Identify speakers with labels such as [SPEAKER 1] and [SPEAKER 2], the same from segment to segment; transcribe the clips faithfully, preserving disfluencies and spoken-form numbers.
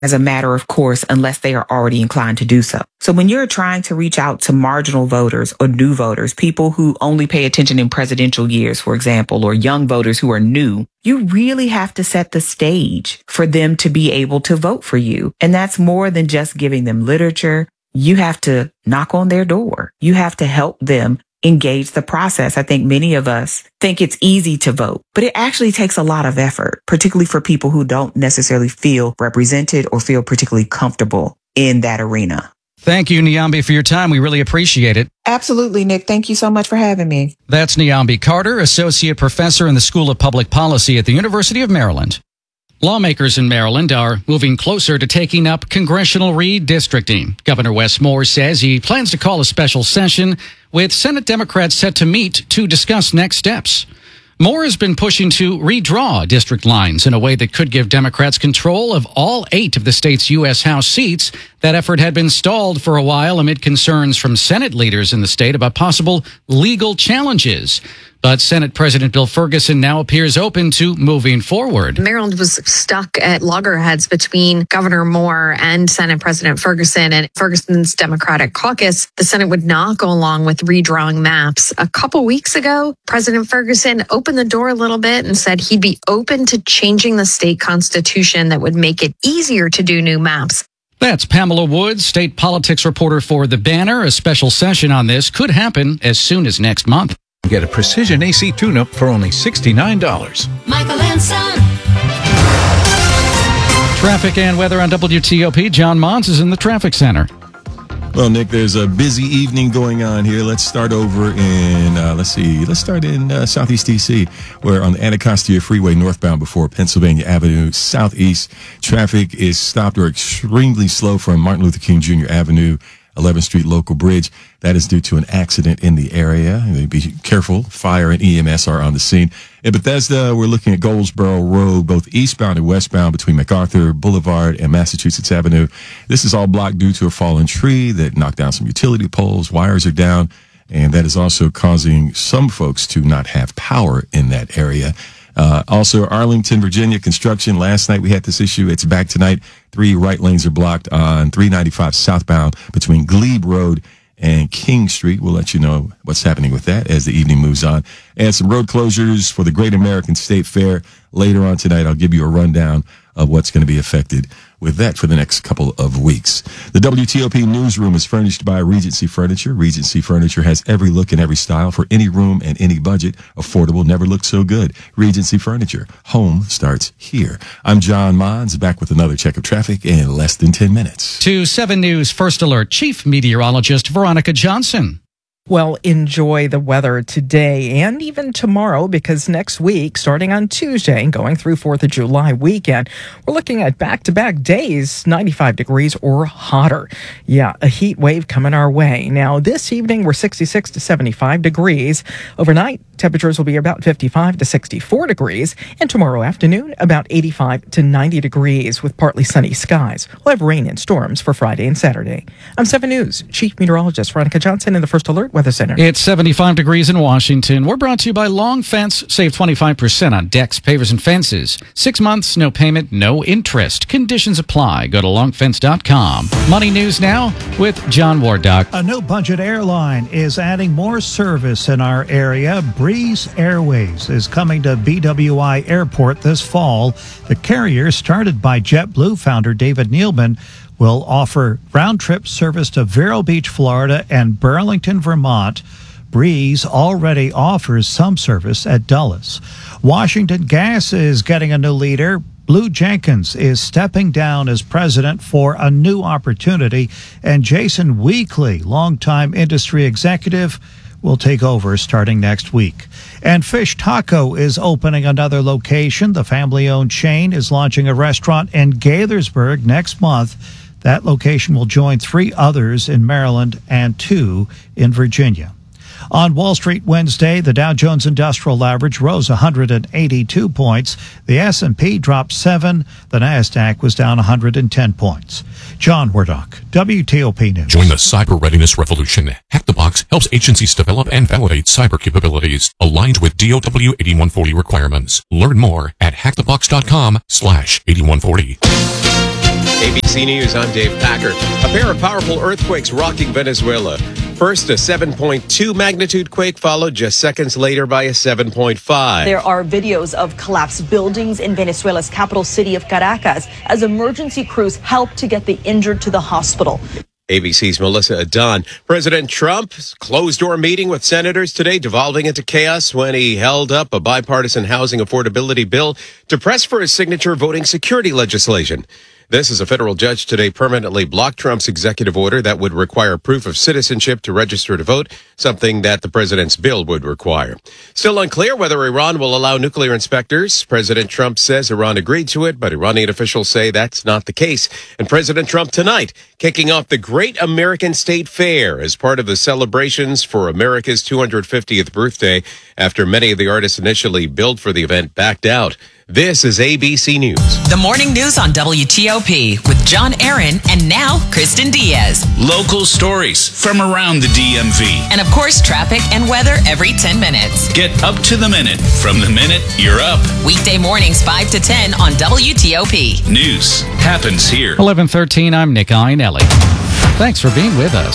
[SPEAKER 1] as a matter of course, unless they are already inclined to do so. So when you're trying to reach out to marginal voters or new voters, people who only pay attention in presidential years, for example, or young voters who are new, you really have to set the stage for them to be able to vote for you. And that's more than just giving them literature. You have to knock on their door. You have to help them engage the process. I think many of us think it's easy to vote, but it actually takes a lot of effort, particularly for people who don't necessarily feel represented or feel particularly comfortable in that arena.
[SPEAKER 2] Thank you, Niambi, for your time. We really appreciate it.
[SPEAKER 1] Absolutely, Nick. Thank you so much for having me.
[SPEAKER 2] That's Niambi Carter, Associate Professor in the School of Public Policy at the University of Maryland. Lawmakers in Maryland are moving closer to taking up congressional redistricting. Governor Wes Moore says he plans to call a special session with Senate Democrats set to meet to discuss next steps. Moore has been pushing to redraw district lines in a way that could give Democrats control of all eight of the state's U S House seats. That effort had been stalled for a while amid concerns from Senate leaders in the state about possible legal challenges. But Senate President Bill Ferguson now appears open to moving forward.
[SPEAKER 3] Maryland was stuck at loggerheads between Governor Moore and Senate President Ferguson and Ferguson's Democratic caucus. The Senate would not go along with redrawing maps. A couple weeks ago, President Ferguson opened the door a little bit and said he'd be open to changing the state constitution that would make it easier to do new maps.
[SPEAKER 2] That's Pamela Woods, state politics reporter for The Banner. A special session on this could happen as soon as next month.
[SPEAKER 4] Get a precision A C tune-up for only sixty-nine dollars.
[SPEAKER 5] Michael and Son.
[SPEAKER 2] Traffic and weather on W T O P. John Mons is in the traffic center.
[SPEAKER 6] Well, Nick, there's a busy evening going on here. Let's start over in, uh, let's see, let's start in uh, Southeast D C, where on the Anacostia Freeway northbound before Pennsylvania Avenue Southeast, traffic is stopped or extremely slow from Martin Luther King Junior Avenue, eleventh Street Local Bridge. That is due to an accident in the area. Be careful. Fire and E M S are on the scene. In Bethesda, we're looking at Goldsboro Road, both eastbound and westbound between MacArthur Boulevard and Massachusetts Avenue. This is all blocked due to a fallen tree that knocked down some utility poles. Wires are down, and that is also causing some folks to not have power in that area. Uh, also, Arlington, Virginia, construction. Last night we had this issue. It's back tonight. Three right lanes are blocked on three ninety-five southbound between Glebe Road and King Street. We'll let you know what's happening with that as the evening moves on. And some road closures for the Great American State Fair. Later on tonight, I'll give you a rundown of what's going to be affected with that for the next couple of weeks. The W T O P newsroom is furnished by Regency Furniture. Regency Furniture has every look and every style for any room and any budget. Affordable, never looked so good. Regency Furniture. Home starts here. I'm John Mons, back with another check of traffic in less than ten minutes.
[SPEAKER 2] To seven News First Alert Chief Meteorologist Veronica Johnson.
[SPEAKER 7] Well, enjoy the weather today and even tomorrow, because next week, starting on Tuesday and going through fourth of July weekend, we're looking at back-to-back days, ninety-five degrees or hotter. Yeah, a heat wave coming our way. Now, this evening, we're sixty-six to seventy-five degrees. Overnight, temperatures will be about fifty-five to sixty-four degrees. And tomorrow afternoon, about eighty-five to ninety degrees with partly sunny skies. We'll have rain and storms for Friday and Saturday. I'm seven News Chief Meteorologist Veronica Johnson in the First Alert Weather Center.
[SPEAKER 2] It's seventy-five degrees in Washington. We're brought to you by Long Fence. Save twenty-five percent on decks, pavers, and fences. Six months, no payment, no interest. Conditions apply. Go to long fence dot com. Money news now with John Wardock.
[SPEAKER 8] A new budget airline is adding more service in our area. Breeze Airways is coming to B W I Airport this fall. The carrier, started by JetBlue founder David Neilman, will offer round-trip service to Vero Beach, Florida, and Burlington, Vermont. Breeze already offers some service at Dulles. Washington Gas is getting a new leader. Blue Jenkins is stepping down as president for a new opportunity, and Jason Weekly, longtime industry executive, will take over starting next week. And Fish Taco is opening another location. The family-owned chain is launching a restaurant in Gaithersburg next month. That location will join three others in Maryland and two in Virginia. On Wall Street Wednesday, the Dow Jones Industrial Average rose one hundred eighty-two points. The S and P dropped seven. The NASDAQ was down one hundred ten points. John Wardock, W T O P News.
[SPEAKER 9] Join the cyber readiness revolution. Hack the Box helps agencies develop and validate cyber capabilities aligned with D O W eighty-one forty requirements. Learn more at hack the box dot com slash eighty-one forty.
[SPEAKER 10] A B
[SPEAKER 5] C News, I'm Dave Packer. A pair of powerful earthquakes rocking Venezuela. First, a seven point two magnitude quake, followed just seconds later by a seven point five.
[SPEAKER 10] There are videos of collapsed buildings in Venezuela's capital city of Caracas as emergency crews help to get the injured to the hospital.
[SPEAKER 5] A B C's Melissa Adon. President Trump's closed-door meeting with senators today devolving into chaos when he held up a bipartisan housing affordability bill to press for his signature voting security legislation. This is a federal judge today permanently blocked Trump's executive order that would require proof of citizenship to register to vote, something that the president's bill would require. Still unclear whether Iran will allow nuclear inspectors. President Trump says Iran agreed to it, but Iranian officials say that's not the case. And President Trump tonight kicking off the Great American State Fair as part of the celebrations for America's two hundred fiftieth birthday after many of the artists initially billed for the event backed out. This is A B C News.
[SPEAKER 11] The morning news on W T O P with John Aaron and now Kristen Diaz.
[SPEAKER 12] Local stories from around the D M V.
[SPEAKER 11] And of course, traffic and weather every ten minutes.
[SPEAKER 12] Get up to the minute from the minute you're up.
[SPEAKER 11] Weekday mornings five to ten on W T O P.
[SPEAKER 12] News happens here.
[SPEAKER 2] eleven thirteen, I'm Nick Iannelli. Thanks for being with us.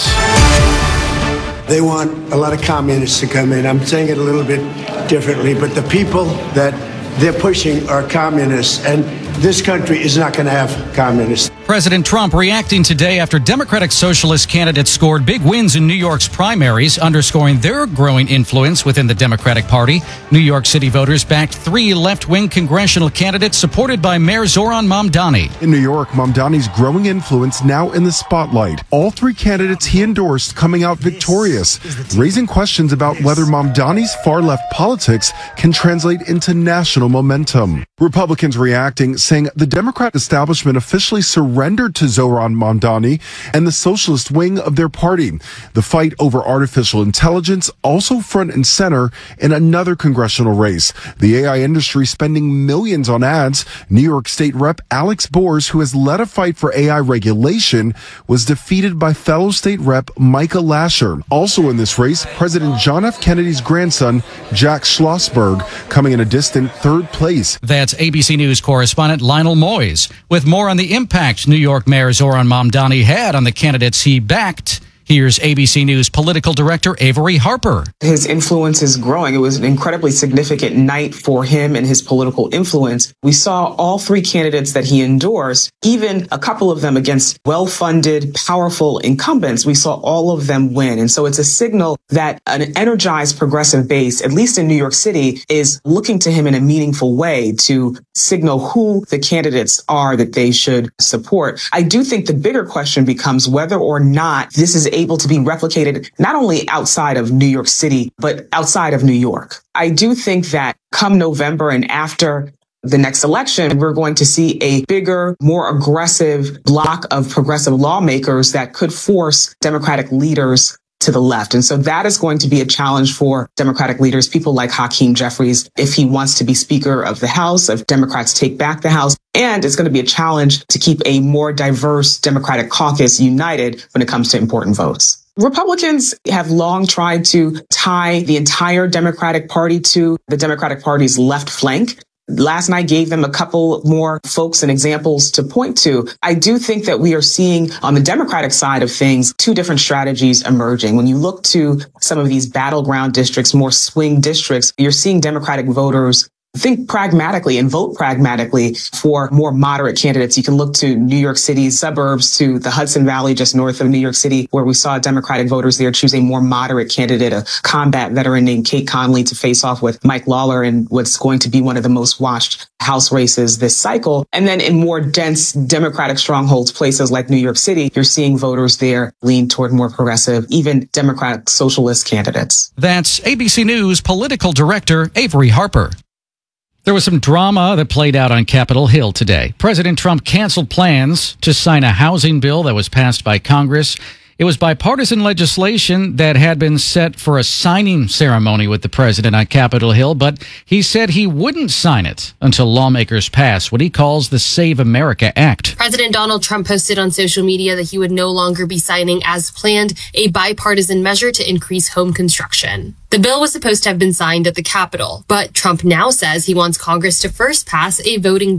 [SPEAKER 13] They want a lot of communists to come in. I'm saying it a little bit differently, but the people that they're pushing are communists, and this country is not going to have communists.
[SPEAKER 2] President Trump reacting today after Democratic Socialist candidates scored big wins in New York's primaries, underscoring their growing influence within the Democratic Party. New York City voters backed three left-wing congressional candidates supported by Mayor Zoran Mamdani.
[SPEAKER 14] In New York, Mamdani's growing influence now in the spotlight. All three candidates he endorsed coming out victorious, raising questions about whether Mamdani's far-left politics can translate into national momentum. Republicans reacting, saying the Democrat establishment officially surrendered to Zoran Mamdani and the socialist wing of their party. The fight over artificial intelligence also front and center in another congressional race. The A I industry spending millions on ads. New York State Rep Alex Bors, who has led a fight for A I regulation, was defeated by fellow state rep Micah Lasher. Also in this race, President John F. Kennedy's grandson, Jack Schlossberg, coming in a distant third place.
[SPEAKER 2] That's A B C News correspondent Lionel Moyes with more on the impact New York Mayor Zoran Mamdani had on the candidates he backed. Here's A B C News political director Avery Harper.
[SPEAKER 15] His influence is growing. It was an incredibly significant night for him and his political influence. We saw all three candidates that he endorsed, even a couple of them against well-funded, powerful incumbents. We saw all of them win. And so it's a signal that an energized progressive base, at least in New York City, is looking to him in a meaningful way to signal who the candidates are that they should support. I do think the bigger question becomes whether or not this is able to be replicated not only outside of New York City, but outside of New York. I do think that come November and after the next election, we're going to see a bigger, more aggressive block of progressive lawmakers that could force Democratic leaders to the left. And so that is going to be a challenge for Democratic leaders, people like Hakeem Jeffries, if he wants to be Speaker of the House, if Democrats take back the House. And it's going to be a challenge to keep a more diverse Democratic caucus united when it comes to important votes. Republicans have long tried to tie the entire Democratic Party to the Democratic Party's left flank. Last night gave them a couple more folks and examples to point to. I do think that we are seeing on the Democratic side of things, two different strategies emerging. When you look to some of these battleground districts, more swing districts, you're seeing Democratic voters think pragmatically and vote pragmatically for more moderate candidates. You can look to New York City's suburbs, to the Hudson Valley just north of New York City, where we saw Democratic voters there choose a more moderate candidate, a combat veteran named Kate Conley, to face off with Mike Lawler in what's going to be one of the most watched House races this cycle. And then in more dense Democratic strongholds, places like New York City, you're seeing voters there lean toward more progressive, even Democratic socialist candidates.
[SPEAKER 2] That's A B C News political director Avery Harper. There was some drama that played out on Capitol Hill today. President Trump canceled plans to sign a housing bill that was passed by Congress. It was bipartisan legislation that had been set for a signing ceremony with the president on Capitol Hill, but he said he wouldn't sign it until lawmakers pass what he calls the Save America Act.
[SPEAKER 16] President Donald Trump posted on social media that he would no longer be signing as planned a bipartisan measure to increase home construction. The bill was supposed to have been signed at the Capitol, but Trump now says he wants Congress to first pass a voting bill.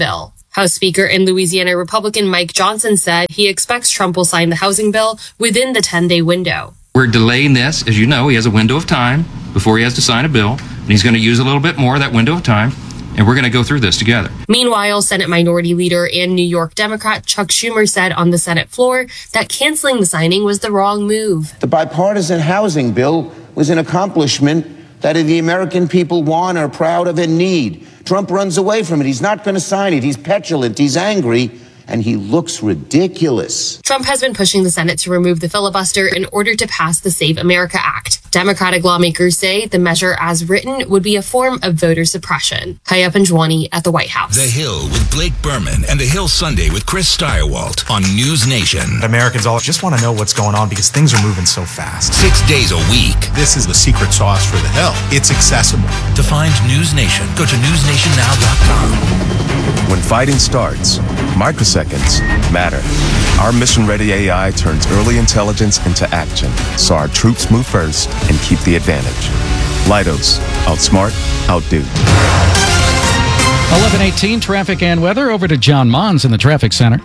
[SPEAKER 16] House Speaker and Louisiana Republican Mike Johnson said he expects Trump will sign the housing bill within the ten-day window.
[SPEAKER 17] We're delaying this. As you know, he has a window of time before he has to sign a bill, and he's going to use a little bit more of that window of time, and we're going to go through this together.
[SPEAKER 16] Meanwhile, Senate Minority Leader and New York Democrat Chuck Schumer said on the Senate floor that canceling the signing was the wrong move.
[SPEAKER 18] The bipartisan housing bill was an accomplishment that the American people want, are proud of, and need. Trump runs away from it. He's not going to sign it. He's petulant. He's angry. And he looks ridiculous.
[SPEAKER 16] Trump has been pushing the Senate to remove the filibuster in order to pass the Save America Act. Democratic lawmakers say the measure as written would be a form of voter suppression. Kaya Panjwani at the White House.
[SPEAKER 19] The Hill with Blake Berman and The Hill Sunday with Chris Steyerwalt on News Nation.
[SPEAKER 20] Americans all just want to know what's going on because things are moving so fast.
[SPEAKER 19] Six days a week.
[SPEAKER 20] This is the secret sauce for The Hill. It's accessible.
[SPEAKER 19] To find News Nation, go to news nation now dot com.
[SPEAKER 21] When fighting starts, microseconds matter. Our mission-ready A I turns early intelligence into action, so our troops move first and keep the advantage. Leidos, outsmart, outdo.
[SPEAKER 2] eleven eighteen, traffic and weather. Over to John Mons in the traffic center.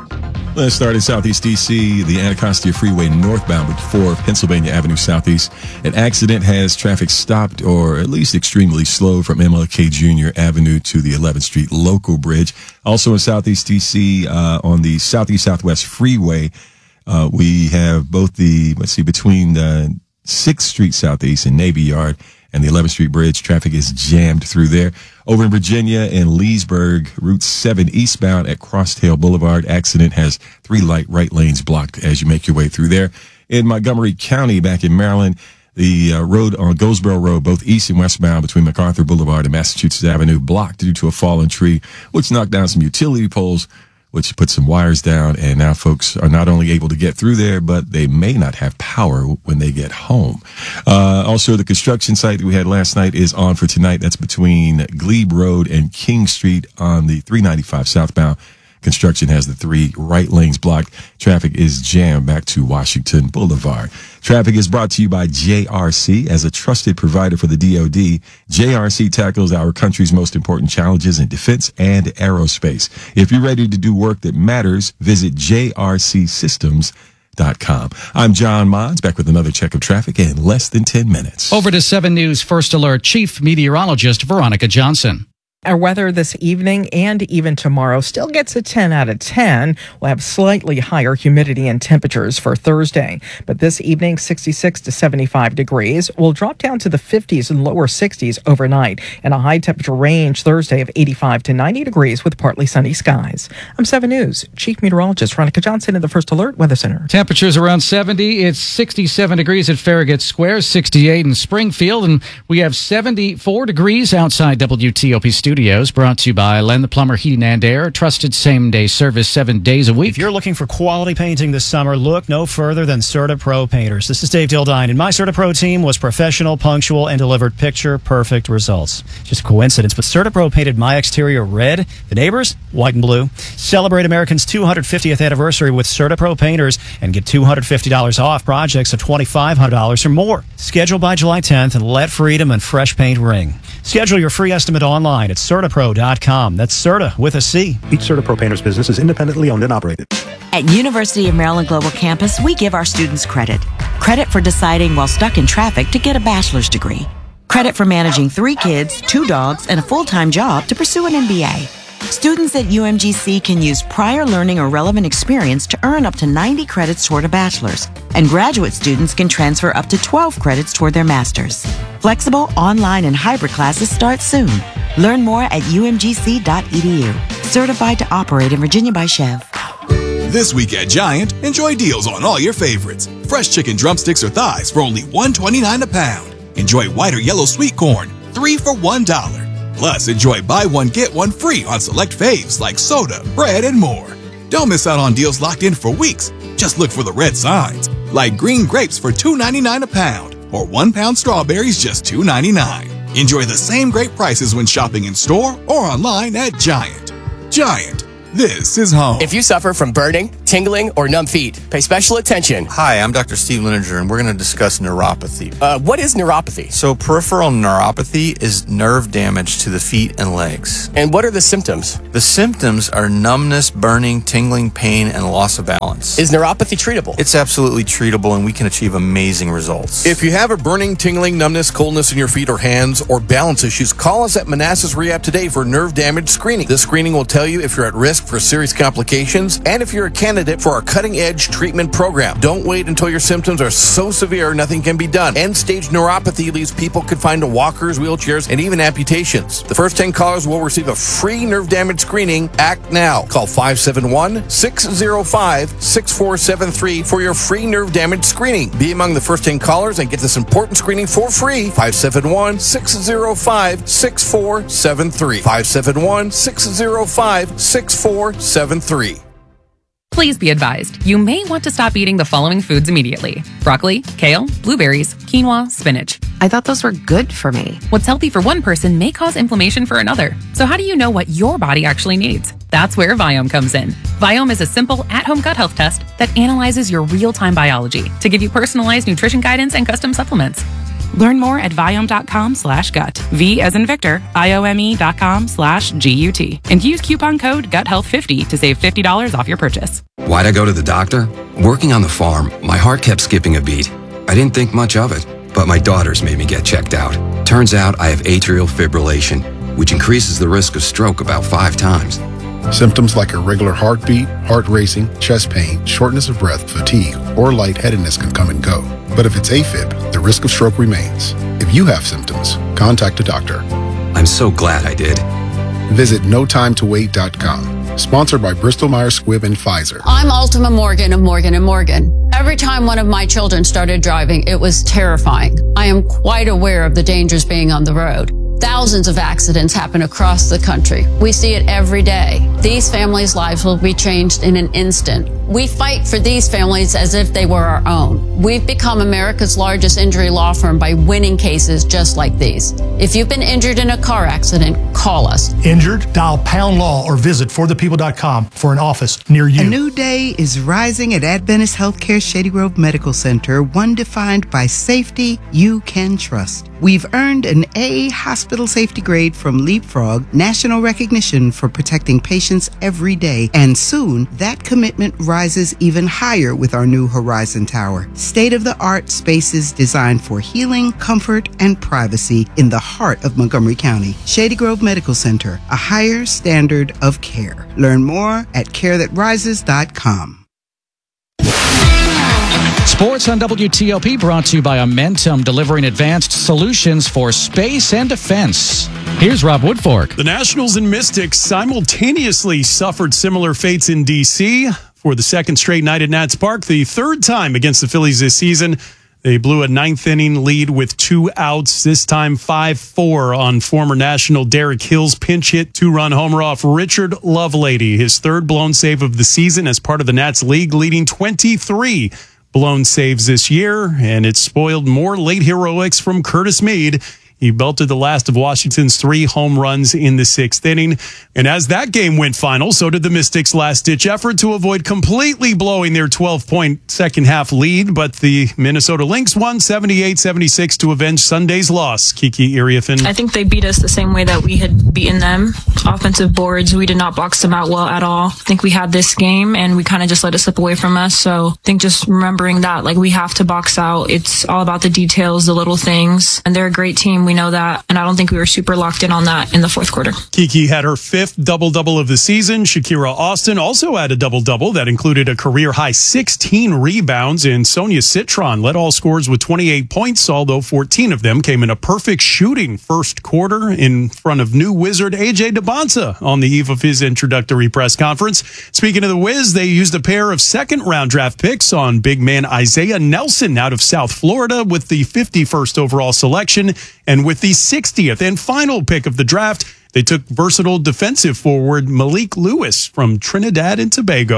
[SPEAKER 6] Let's start in Southeast D C, the Anacostia Freeway northbound before Pennsylvania Avenue Southeast. An accident has traffic stopped or at least extremely slow from M L K Junior Avenue to the eleventh Street local bridge. Also in Southeast D C, uh, on the Southeast Southwest Freeway, uh, we have both the, let's see, between the sixth Street Southeast and Navy Yard and the eleventh Street Bridge, traffic is jammed through there. Over in Virginia and Leesburg, Route seven eastbound at Crosstail Boulevard, accident has three light right lanes blocked as you make your way through there. In Montgomery County, back in Maryland, the uh, road on Goldsboro Road, both east and westbound between MacArthur Boulevard and Massachusetts Avenue, blocked due to a fallen tree, which knocked down some utility poles, which put some wires down, and now folks are not only able to get through there, but they may not have power when they get home. Uh, also, the construction site that we had last night is on for tonight. That's between Glebe Road and King Street on the three ninety-five southbound. Construction has the three right lanes blocked. Traffic is jammed back to Washington Boulevard. Traffic is brought to you by J R C. As a trusted provider for the D O D, J R C tackles our country's most important challenges in defense and aerospace. If you're ready to do work that matters, visit J R C systems dot com. I'm John Mons, back with another check of traffic in less than ten minutes.
[SPEAKER 2] Over to seven News First Alert Chief Meteorologist Veronica Johnson.
[SPEAKER 7] Our weather this evening and even tomorrow still gets a ten out of ten. We'll have slightly higher humidity and temperatures for Thursday. But this evening, sixty-six to seventy-five degrees. We'll drop down to the fifties and lower sixties overnight. And a high temperature range Thursday of eighty-five to ninety degrees with partly sunny skies. I'm seven News Chief Meteorologist Veronica Johnson in the First Alert Weather Center.
[SPEAKER 2] Temperatures around seventy. It's sixty-seven degrees at Farragut Square, sixty-eight in Springfield. And we have seventy-four degrees outside W T O P Studios. Studios, brought to you by Len the Plumber Heating and Air, trusted same-day service seven days a week.
[SPEAKER 22] If you're looking for quality painting this summer, look no further than Certapro Painters. This is Dave Dildine, and my Certapro team was professional, punctual, and delivered picture-perfect results. Just a coincidence, but Certapro painted my exterior red, the neighbors white and blue. Celebrate American's two hundred fiftieth anniversary with Certapro Painters and get two hundred fifty dollars off projects of twenty-five hundred dollars or more. Schedule by July tenth and let freedom and fresh paint ring. Schedule your free estimate online at Certapro dot com. That's Certa with a C.
[SPEAKER 23] Each Certapro Painters business is independently owned and operated.
[SPEAKER 24] At University of Maryland Global Campus, we give our students credit. Credit for deciding while stuck in traffic to get a bachelor's degree. Credit for managing three kids, two dogs, and a full-time job to pursue an M B A. Students at U M G C can use prior learning or relevant experience to earn up to ninety credits toward a bachelor's, and graduate students can transfer up to twelve credits toward their master's. Flexible, online, and hybrid classes start soon. Learn more at U M G C dot E D U. Certified to operate in Virginia by Chev.
[SPEAKER 25] This week at Giant, enjoy deals on all your favorites. Fresh chicken drumsticks or thighs for only one twenty-nine a pound. Enjoy white or yellow sweet corn, three for one dollar. Plus, enjoy buy one, get one free on select faves like soda, bread, and more. Don't miss out on deals locked in for weeks. Just look for the red signs, like green grapes for two ninety-nine a pound, or one pound strawberries just two ninety-nine. Enjoy the same great prices when shopping in store or online at Giant. Giant, this is home.
[SPEAKER 26] If you suffer from burning,
[SPEAKER 1] tingling, or numb feet. Pay special attention.
[SPEAKER 3] Hi, I'm Doctor Steve Lininger, and we're going to discuss neuropathy.
[SPEAKER 1] Uh, what is neuropathy?
[SPEAKER 3] So peripheral neuropathy is nerve damage to the feet and legs.
[SPEAKER 1] And what are the symptoms?
[SPEAKER 3] The symptoms are numbness, burning, tingling, pain, and loss of balance.
[SPEAKER 1] Is neuropathy treatable?
[SPEAKER 3] It's absolutely treatable, and we can achieve amazing results.
[SPEAKER 4] If you have a burning, tingling, numbness, coldness in your feet or hands, or balance issues, call us at Manassas Rehab today for nerve damage screening. This screening will tell you if you're at risk for serious complications and if you're a candidate for our cutting-edge treatment program. Don't wait until your symptoms are so severe nothing can be done. End-stage neuropathy leaves people confined to walkers, wheelchairs, and even amputations. The first ten callers will receive a free nerve damage screening. Act now. Call five seven one, six zero five, six four seven three for your free nerve damage screening. Be among the first ten callers and get this important screening for free. five seven one, six zero five, six four seven three. five seven one, six zero five, six four seven three.
[SPEAKER 8] Please be advised, you may want to stop eating the following foods immediately. Broccoli, kale, blueberries, quinoa, spinach. I thought those were good for me. What's healthy for one person may cause inflammation for another. So how do you know what your body actually needs? That's where Viome comes in. Viome is a simple at-home gut health test that analyzes your real-time biology to give you personalized nutrition guidance and custom supplements. Learn more at Viome.com slash gut. V as in Victor, I-O-M-E dot com slash G-U-T. And use coupon code gut health fifty to save fifty dollars off your purchase.
[SPEAKER 9] Why'd I go to the doctor? Working on the farm, my heart kept skipping a beat. I didn't think much of it, but my daughters made me get checked out. Turns out I have atrial fibrillation, which increases the risk of stroke about five times.
[SPEAKER 26] Symptoms like irregular heartbeat, heart racing, chest pain, shortness of breath, fatigue, or lightheadedness can come and go. But if it's AFib, the risk of stroke remains. If you have symptoms, contact a doctor.
[SPEAKER 9] I'm so glad I did.
[SPEAKER 26] Visit no time to wait dot com. Sponsored by Bristol Myers Squibb and Pfizer.
[SPEAKER 27] I'm Ultima Morgan of Morgan and Morgan. Every time one of my children started driving, it was terrifying. I am quite aware of the dangers being on the road. Thousands of accidents happen across the country. We see it every day. These families' lives will be changed in an instant. We fight for these families as if they were our own. We've become America's largest injury law firm by winning cases just like these. If you've been injured in a car accident, call us.
[SPEAKER 28] Injured? Dial pound law or visit for the people dot com for an office near you.
[SPEAKER 29] A new day is rising at Adventist Healthcare Shady Grove Medical Center, one defined by safety you can trust. We've earned an A hospital safety grade from Leapfrog, national recognition for protecting patients every day, and soon that commitment rises even higher with our new Horizon Tower. State-of-the-art spaces designed for healing, comfort, and privacy in the heart of Montgomery County. Shady Grove Medical Center, a higher standard of care. Learn more at care that rises dot com.
[SPEAKER 2] Sports on W T O P brought to you by Amentum, delivering advanced solutions for space and defense. Here's Rob Woodfork.
[SPEAKER 30] The Nationals and Mystics simultaneously suffered similar fates in D C for the second straight night at Nats Park, the third time against the Phillies this season. They blew a ninth inning lead with two outs, this time five four on former National Derek Hill's pinch hit two-run homer off Richard Lovelady, his third blown save of the season as part of the Nats league, leading twenty-three blown saves this year, and it spoiled more late heroics from Curtis Mead. He belted the last of Washington's three home runs in the sixth inning. And as that game went final, so did the Mystics' last-ditch effort to avoid completely blowing their twelve-point second-half lead. But the Minnesota Lynx won seventy-eight seventy-six to avenge Sunday's loss. Kiki Iriafen.
[SPEAKER 31] I think they beat us the same way that we had beaten them. Offensive boards, we did not box them out well at all. I think we had this game, and we kind of just let it slip away from us. So I think just remembering that, like, we have to box out. It's all about the details, the little things. And they're a great team. We know that, and I don't think we were super locked in on that in the fourth quarter.
[SPEAKER 30] Kiki had her fifth double-double of the season. Shakira Austin also had a double-double that included a career-high sixteen rebounds, and Sonia Citron led all scorers with twenty-eight points, although fourteen of them came in a perfect shooting first quarter in front of new Wizard A J DeBonsa on the eve of his introductory press conference. Speaking of the Wiz, they used a pair of second-round draft picks on big man Isaiah Nelson out of South Florida with the fifty-first overall selection, and with the sixtieth and final pick of the draft, they took versatile defensive forward Malik Lewis from Trinidad and Tobago.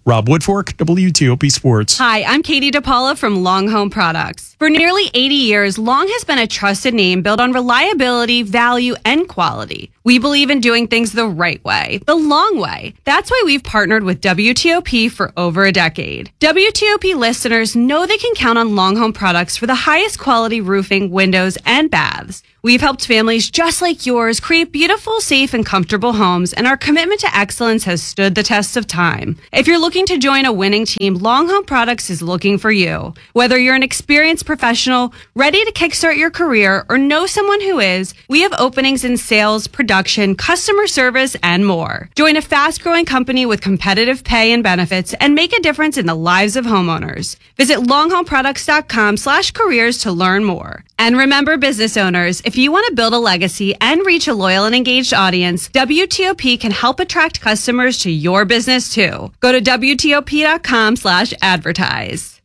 [SPEAKER 30] Rob Woodfork, W T O P Sports.
[SPEAKER 5] Hi, I'm Katie DePaula from Long Home Products. For nearly eighty years, Long has been a trusted name built on reliability, value, and quality. We believe in doing things the right way, the long way. That's why we've partnered with W T O P for over a decade. W T O P listeners know they can count on Long Home Products for the highest quality roofing, windows, and baths. We've helped families just like yours create beautiful, safe, and comfortable homes, and our commitment to excellence has stood the test of time. If you're looking to join a winning team, Long Home Products is looking for you. Whether you're an experienced professional, ready to kickstart your career, or know someone who is, we have openings in sales, production, customer service, and more. Join a fast-growing company with competitive pay and benefits and make a difference in the lives of homeowners. Visit longhomeproducts.com slash careers to learn more. And remember, business owners, if you want to build a legacy and reach a loyal and engaged audience, W T O P can help attract customers to your business too. Go to W T O P.com slash advertise.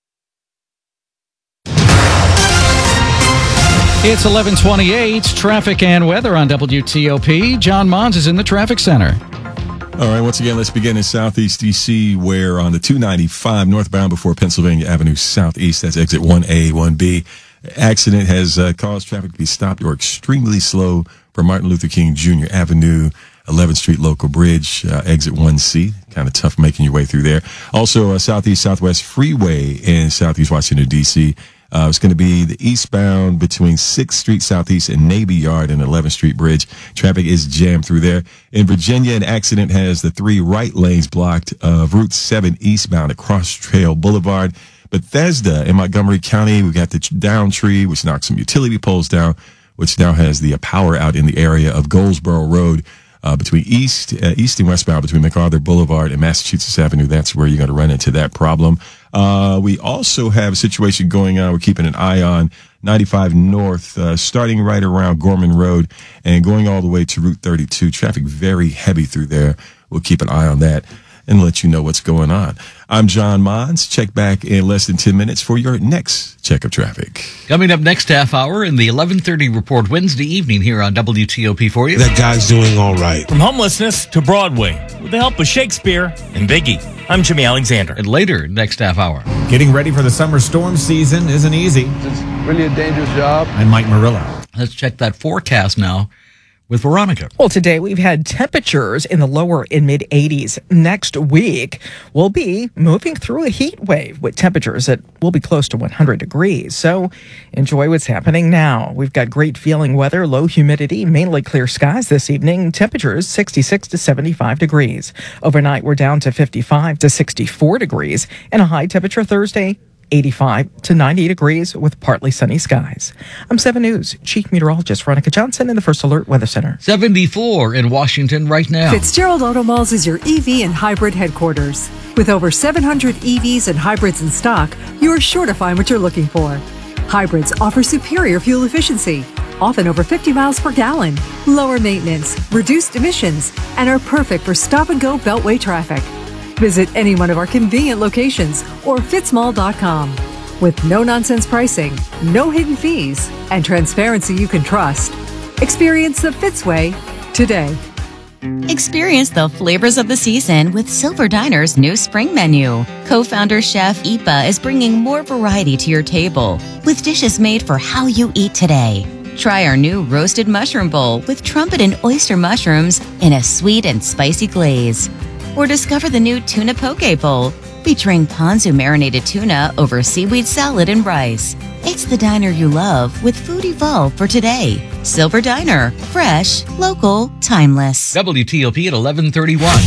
[SPEAKER 2] It's eleven twenty-eight. Traffic and weather on W T O P. John Mons is in the traffic center.
[SPEAKER 6] All right, once again, let's begin in Southeast D C, where on the two ninety-five northbound before Pennsylvania Avenue Southeast, that's exit one A, one B, accident has uh, caused traffic to be stopped or extremely slow for Martin Luther King Junior Avenue, eleventh Street Local Bridge, uh, exit one C. Kind of tough making your way through there. Also, uh, Southeast Southwest Freeway in Southeast Washington, D C. Uh, it's going to be the eastbound between sixth Street Southeast and Navy Yard and eleventh Street Bridge. Traffic is jammed through there. In Virginia, an accident has the three right lanes blocked of Route seven eastbound at Cross Trail Boulevard. Bethesda in Montgomery County, we got the down tree, which knocked some utility poles down, which now has the power out in the area of Goldsboro Road. Uh, between east, uh, east and westbound, between MacArthur Boulevard and Massachusetts Avenue. That's where you're going to run into that problem. Uh, we also have a situation going on. We're keeping an eye on ninety-five North, uh, starting right around Gorman Road and going all the way to Route thirty-two. Traffic very heavy through there. We'll keep an eye on that and let you know what's going on. I'm John Mons. Check back in less than ten minutes for your next check of traffic.
[SPEAKER 10] Coming up next half hour in the eleven thirty report Wednesday evening here on W T O P for you.
[SPEAKER 11] That guy's doing all right.
[SPEAKER 12] From homelessness to Broadway with the help of Shakespeare and Biggie. I'm Jimmy Alexander.
[SPEAKER 10] And later next half hour.
[SPEAKER 13] Getting ready for the summer storm season isn't easy.
[SPEAKER 14] It's really a dangerous job.
[SPEAKER 13] I'm Mike Murillo.
[SPEAKER 10] Let's check that forecast now with Veronica.
[SPEAKER 7] Well, today we've had temperatures in the lower and mid eighties. Next week, we'll be moving through a heat wave with temperatures that will be close to one hundred degrees. So enjoy what's happening now. We've got great feeling weather, low humidity, mainly clear skies this evening. Temperatures sixty-six to seventy-five degrees. Overnight, we're down to fifty-five to sixty-four degrees, and a high temperature Thursday, eighty-five to ninety degrees with partly sunny skies. I'm seven News Chief Meteorologist Veronica Johnson in the First Alert Weather Center.
[SPEAKER 10] seventy-four in Washington right now.
[SPEAKER 15] Fitzgerald Auto Malls is your E V and hybrid headquarters. With over seven hundred E Vs and hybrids in stock, you're sure to find what you're looking for. Hybrids offer superior fuel efficiency, often over fifty miles per gallon, lower maintenance, reduced emissions, and are perfect for stop-and-go beltway traffic. Visit any one of our convenient locations or fitzmall dot com. With no-nonsense pricing, no hidden fees, and transparency you can trust. Experience the Fitz way today.
[SPEAKER 16] Experience the flavors of the season with Silver Diner's new spring menu. Co-founder Chef Ipa is bringing more variety to your table with dishes made for how you eat today. Try our new roasted mushroom bowl with trumpet and oyster mushrooms in a sweet and spicy glaze. Or discover the new tuna poke bowl featuring ponzu marinated tuna over seaweed salad and rice. It's the diner you love with food evolved for today. Silver Diner, fresh, local, timeless.
[SPEAKER 10] W T O P at eleven thirty-one.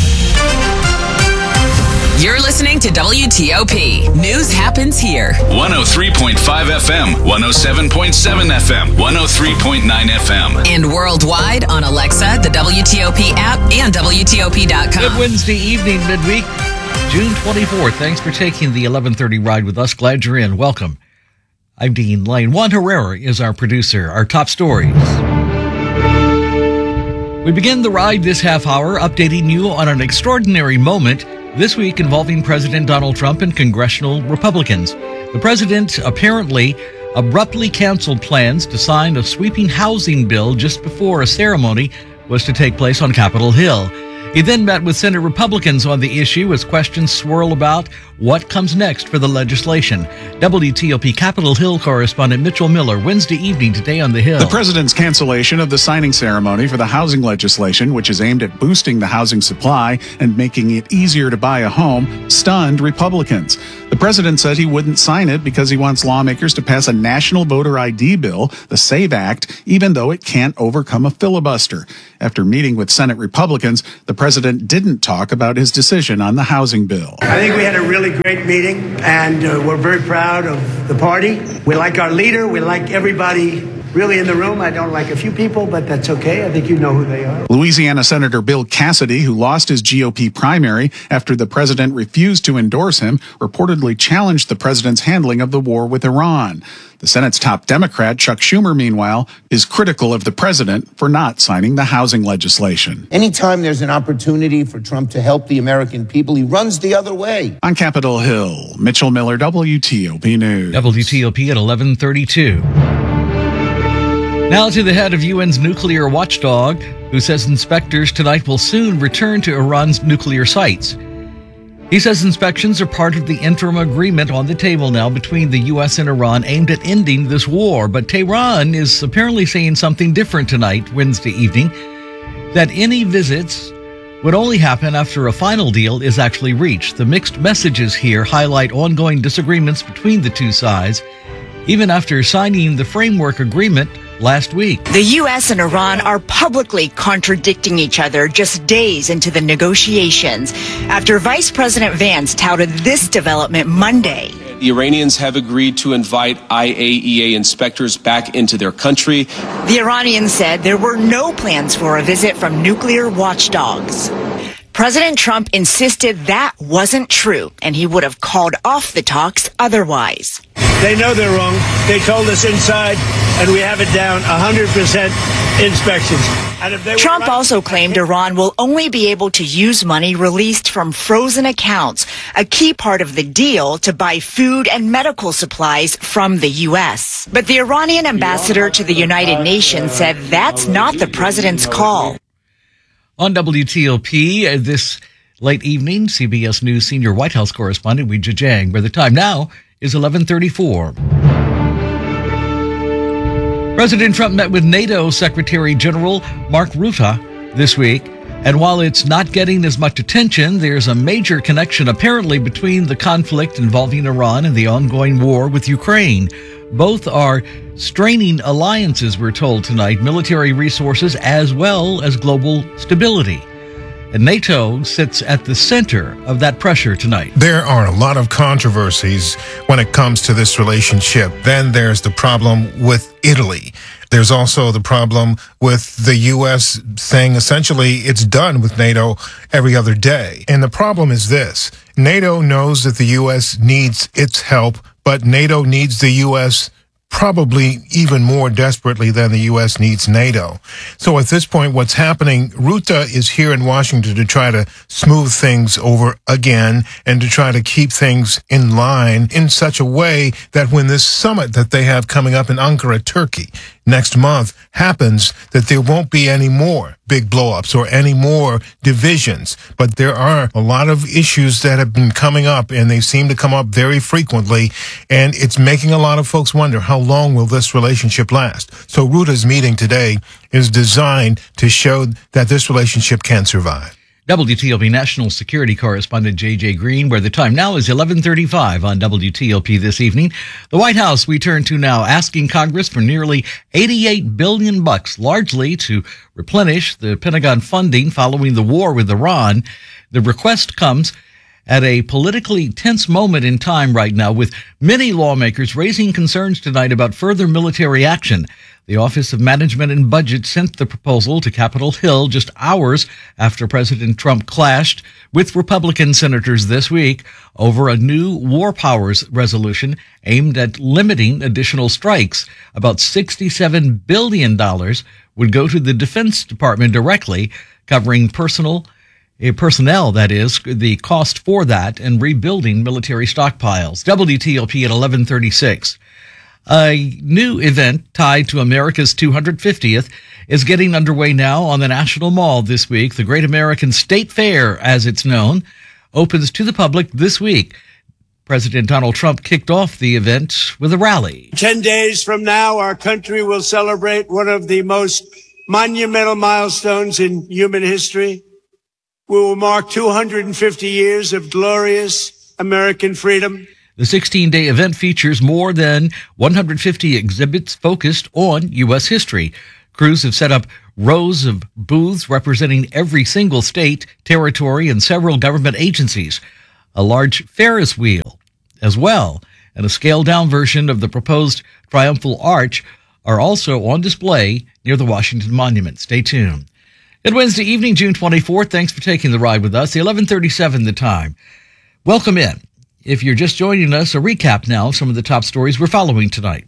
[SPEAKER 8] You're listening to W T O P. News happens here.
[SPEAKER 19] one oh three point five F M, one oh seven point seven F M, one oh three point nine F M.
[SPEAKER 8] And worldwide on Alexa, the W T O P app, and W T O P dot com.
[SPEAKER 10] Good Wednesday evening, midweek, June twenty-fourth. Thanks for taking the eleven thirty ride with us. Glad you're in. Welcome. I'm Dean Lane. Juan Herrera is our producer. Our top stories. We begin the ride this half hour updating you on an extraordinary moment this week involving President Donald Trump and congressional Republicans. The president apparently abruptly canceled plans to sign a sweeping housing bill just before a ceremony was to take place on Capitol Hill. He then met with Senate Republicans on the issue as questions swirl about what comes next for the legislation. W T O P Capitol Hill correspondent Mitchell Miller, Wednesday evening today on the Hill.
[SPEAKER 1] The president's cancellation of the signing ceremony for the housing legislation, which is aimed at boosting the housing supply and making it easier to buy a home, stunned Republicans. The president said he wouldn't sign it because he wants lawmakers to pass a national voter I D bill, the SAVE Act, even though it can't overcome a filibuster. After meeting with Senate Republicans, the president didn't talk about his decision on the housing bill.
[SPEAKER 3] I think we had a really great meeting, and uh, we're very proud of the party. We like our leader. We like everybody really in the room. I don't like a few people, but that's okay. I think you know who they are.
[SPEAKER 1] Louisiana Senator Bill Cassidy, who lost his G O P primary after the president refused to endorse him, reportedly challenged the president's handling of the war with Iran. The Senate's top Democrat, Chuck Schumer, meanwhile, is critical of the president for not signing the housing legislation.
[SPEAKER 11] Anytime there's an opportunity for Trump to help the American people, he runs the other way.
[SPEAKER 1] On Capitol Hill, Mitchell Miller, W T O P News.
[SPEAKER 10] W T O P at eleven thirty-two. Now to the head of U N's nuclear watchdog, who says inspectors tonight will soon return to Iran's nuclear sites. He says inspections are part of the interim agreement on the table now between the U S and Iran aimed at ending this war. But Tehran is apparently saying something different tonight, Wednesday evening, that any visits would only happen after a final deal is actually reached. The mixed messages here highlight ongoing disagreements between the two sides, even after signing the framework agreement last week.
[SPEAKER 17] The U S and Iran are publicly contradicting each other just days into the negotiations after Vice President Vance touted this development Monday.
[SPEAKER 18] The Iranians have agreed to invite I A E A inspectors back into their country.
[SPEAKER 17] The Iranians said there were no plans for a visit from nuclear watchdogs. President Trump insisted that wasn't true, and he would have called off the talks otherwise.
[SPEAKER 3] They know they're wrong. They told us inside, and we have it down one hundred percent inspections. And if they
[SPEAKER 17] Trump
[SPEAKER 3] right,
[SPEAKER 17] also claimed Iran will only be able to use money released from frozen accounts, a key part of the deal to buy food and medical supplies from the U S. But the Iranian ambassador to the United Nations said that's not the president's call.
[SPEAKER 10] On W T O P uh, this late evening, C B S News senior White House correspondent Weijia Jiang, where the time now is eleven thirty-four. President Trump met with NATO Secretary General Mark Rutte this week, and while it's not getting as much attention, there's a major connection apparently between the conflict involving Iran and the ongoing war with Ukraine. Both are straining alliances, we're told tonight, military resources as well as global stability. And NATO sits at the center of that pressure tonight.
[SPEAKER 20] There are a lot of controversies when it comes to this relationship. Then there's the problem with Italy. There's also the problem with the U S saying essentially it's done with NATO every other day. And the problem is this. NATO knows that the U S needs its help, but NATO needs the U S probably even more desperately than the U S needs NATO. So at this point, what's happening, Rutte is here in Washington to try to smooth things over again and to try to keep things in line in such a way that when this summit that they have coming up in Ankara, Turkey, next month happens, that there won't be any more big blowups or any more divisions. But there are a lot of issues that have been coming up, and they seem to come up very frequently, and it's making a lot of folks wonder, how long will this relationship last? So Rutte's meeting today is designed to show that this relationship can survive.
[SPEAKER 10] W T O P National Security Correspondent J J Green, where the time now is eleven thirty-five on W T O P this evening. The White House we turn to now, asking Congress for nearly eighty-eight billion bucks, largely to replenish the Pentagon funding following the war with Iran. The request comes at a politically tense moment in time right now, with many lawmakers raising concerns tonight about further military action. The Office of Management and Budget sent the proposal to Capitol Hill just hours after President Trump clashed with Republican senators this week over a new war powers resolution aimed at limiting additional strikes. About sixty-seven billion dollars would go to the Defense Department directly, covering personal personnel, that is, the cost for that, and rebuilding military stockpiles. W T O P at eleven thirty-six. A new event tied to America's two hundred fiftieth is getting underway now on the National Mall this week. The Great American State Fair, as it's known, opens to the public this week. President Donald Trump kicked off the event with a rally.
[SPEAKER 3] Ten days from now, our country will celebrate one of the most monumental milestones in human history. We will mark two hundred fifty years of glorious American freedom.
[SPEAKER 10] The sixteen-day event features more than one hundred fifty exhibits focused on U S history. Crews have set up rows of booths representing every single state, territory, and several government agencies. A large Ferris wheel as well, and a scaled-down version of the proposed Triumphal Arch are also on display near the Washington Monument. Stay tuned. Good Wednesday evening, June twenty-fourth. Thanks for taking the ride with us. The eleven thirty-seven the time. Welcome in. If you're just joining us, a recap now of some of the top stories we're following tonight.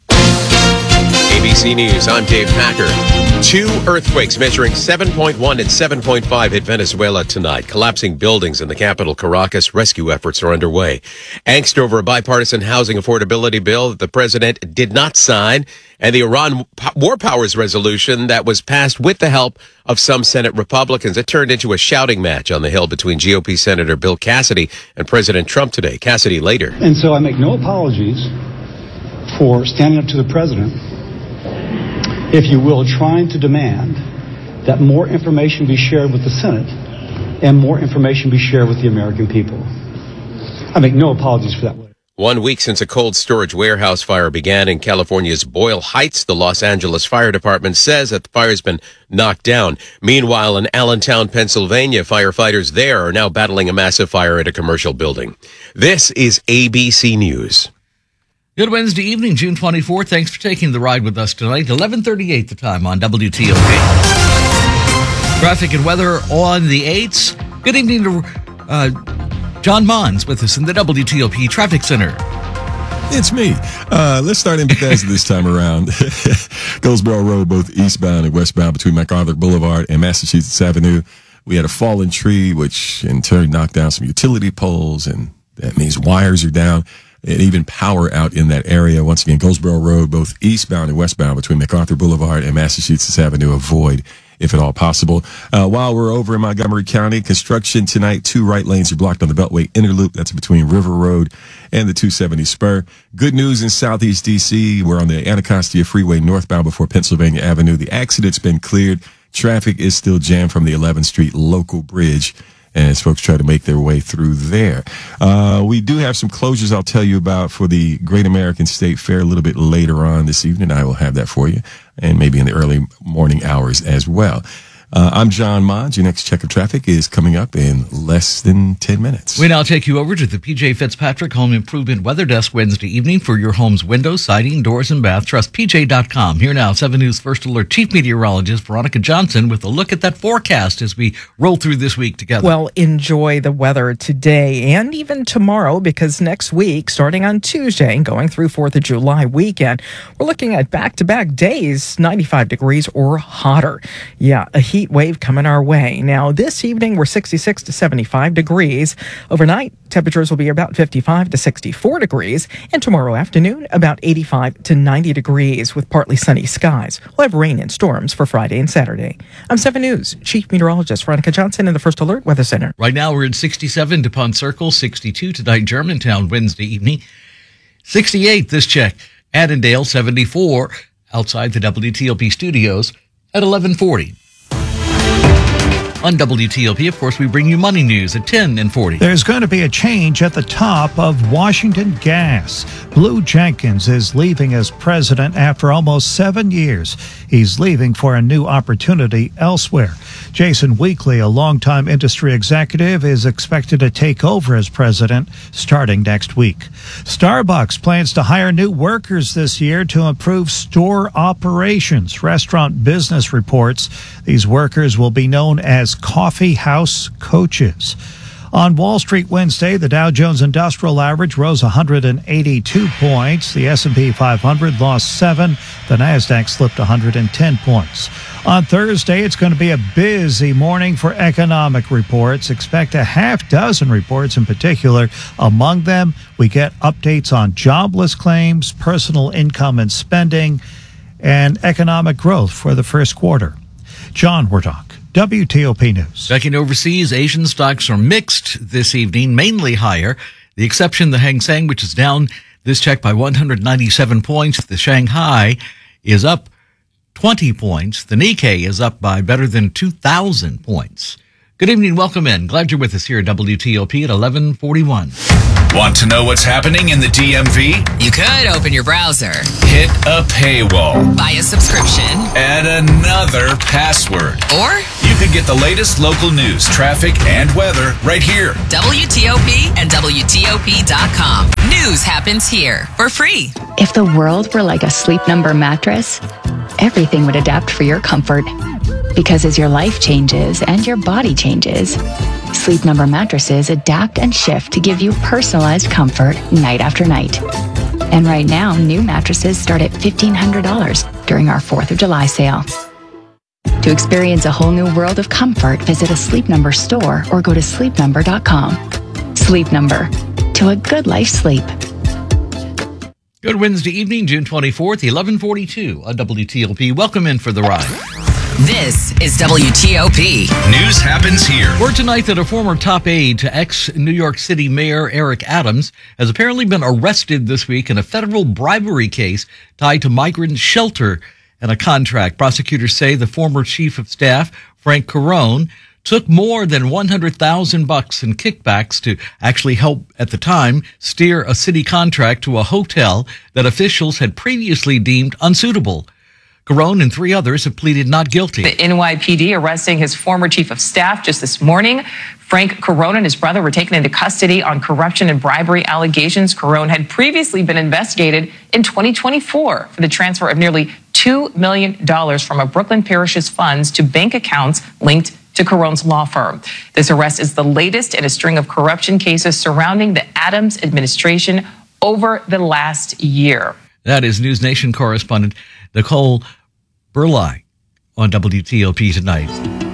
[SPEAKER 4] A B C News, I'm Dave Packer. Two earthquakes measuring seven point one and seven point five hit Venezuela tonight. Collapsing buildings in the capital, Caracas. Rescue efforts are underway. Angst over a bipartisan housing affordability bill that the president did not sign, and the Iran War Powers resolution that was passed with the help of some Senate Republicans. It turned into a shouting match on the Hill between G O P Senator Bill Cassidy and President Trump today. Cassidy later.
[SPEAKER 9] And so I make no apologies for standing up to the president, if you will, trying to demand that more information be shared with the Senate and more information be shared with the American people. I make no apologies for that.
[SPEAKER 4] One week since a cold storage warehouse fire began in California's Boyle Heights, the Los Angeles Fire Department says that the fire's been knocked down. Meanwhile, in Allentown, Pennsylvania, firefighters there are now battling a massive fire at a commercial building. This is A B C News.
[SPEAKER 10] Good Wednesday evening, June twenty-fourth. Thanks for taking the ride with us tonight. eleven thirty-eight the time on W T O P. Traffic and weather on the eights. Good evening to uh, John Mons with us in the W T O P Traffic Center.
[SPEAKER 6] It's me. Uh, let's start in Bethesda this time around. Goldsboro Road, both eastbound and westbound between MacArthur Boulevard and Massachusetts Avenue. We had a fallen tree, which in turn knocked down some utility poles, and that means wires are down. And even power out in that area. Once again, Goldsboro Road, both eastbound and westbound between MacArthur Boulevard and Massachusetts Avenue. Avoid, if at all possible. Uh, while we're over in Montgomery County, construction tonight, two right lanes are blocked on the Beltway Interloop. That's between River Road and the two seventy Spur. Good news in Southeast D C. We're on the Anacostia Freeway northbound before Pennsylvania Avenue. The accident's been cleared. Traffic is still jammed from the eleventh Street local bridge as folks try to make their way through there. Uh, we do have some closures I'll tell you about for the Great American State Fair a little bit later on this evening. I will have that for you, and maybe in the early morning hours as well. Uh, I'm John Mons. Your next check of traffic is coming up in less than ten minutes.
[SPEAKER 10] We now take you over to the P J Fitzpatrick Home Improvement Weather Desk Wednesday evening for your home's windows, siding, doors, and bath. Trust P J dot com. Here now, seven News First Alert Chief Meteorologist Veronica Johnson with a look at that forecast as we roll through this week together.
[SPEAKER 7] Well, enjoy the weather today and even tomorrow, because next week, starting on Tuesday and going through fourth of July weekend, we're looking at back-to-back days, ninety-five degrees or hotter. Yeah, a heat wave coming our way. Now, this evening, we're sixty-six to seventy-five degrees. Overnight, temperatures will be about fifty-five to sixty-four degrees. And tomorrow afternoon, about eighty-five to ninety degrees with partly sunny skies. We'll have rain and storms for Friday and Saturday. I'm seven News Chief Meteorologist Veronica Johnson in the First Alert Weather Center.
[SPEAKER 10] Right now, we're at sixty-seven DuPont Circle, sixty-two tonight, Germantown, Wednesday evening. sixty-eight this check. Annandale, seventy-four outside the W T O P studios at eleven forty. On W T O P, of course, we bring you money news at ten and forty.
[SPEAKER 21] There's going to be a change at the top of Washington Gas. Blue Jenkins is leaving as president after almost seven years. He's leaving for a new opportunity elsewhere. Jason Weekly, a longtime industry executive, is expected to take over as president starting next week. Starbucks plans to hire new workers this year to improve store operations. Restaurant Business reports these workers will be known as coffee house coaches. On Wall Street Wednesday, the Dow Jones Industrial Average rose one hundred eighty-two points. The S and P five hundred lost seven. The Nasdaq slipped one hundred ten points. On Thursday, it's going to be a busy morning for economic reports. Expect a half dozen reports in particular. Among them, we get updates on jobless claims, personal income and spending, and economic growth for the first quarter. John Wardock, W T O P News.
[SPEAKER 10] Checking overseas, Asian stocks are mixed this evening, mainly higher. The exception, the Hang Seng, which is down this check by one hundred ninety-seven points. The Shanghai is up twenty points. The Nikkei is up by better than two thousand points. Good evening. Welcome in. Glad you're with us here at W T O P at eleven forty-one.
[SPEAKER 19] Want to know what's happening in the D M V?
[SPEAKER 5] You could open your browser,
[SPEAKER 19] Hit a paywall,
[SPEAKER 5] buy a subscription,
[SPEAKER 19] add another password.
[SPEAKER 5] or
[SPEAKER 19] You could get the latest local news, traffic, and weather right here.
[SPEAKER 5] W T O P and W T O P dot com. News happens here for free.
[SPEAKER 22] If the world were like a Sleep Number mattress, everything would adapt for your comfort. Because as your life changes and your body changes, Sleep Number mattresses adapt and shift to give you personalized comfort night after night. And right now, new mattresses start at fifteen hundred dollars during our fourth of July sale. To experience a whole new world of comfort, visit a Sleep Number store or go to sleep number dot com. Sleep Number. To a good life sleep.
[SPEAKER 10] Good Wednesday evening, June twenty-fourth, eleven forty-two on W T O P. Welcome in for the ride.
[SPEAKER 5] This is W T O P.
[SPEAKER 19] News happens here.
[SPEAKER 10] Word tonight that a former top aide to ex-New York City Mayor Eric Adams has apparently been arrested this week in a federal bribery case tied to migrant shelter and a contract. Prosecutors say the former chief of staff, Frank Carone, took more than one hundred thousand bucks in kickbacks to actually help, at the time, steer a city contract to a hotel that officials had previously deemed unsuitable. Carone and three others have pleaded not guilty.
[SPEAKER 23] The N Y P D arresting his former chief of staff just this morning. Frank Carone and his brother were taken into custody on corruption and bribery allegations. Carone had previously been investigated in twenty twenty-four for the transfer of nearly two million dollars from a Brooklyn parish's funds to bank accounts linked to Carone's law firm. This arrest is the latest in a string of corruption cases surrounding the Adams administration over the last year.
[SPEAKER 10] That is News Nation correspondent Nicole Burlai on W T O P tonight.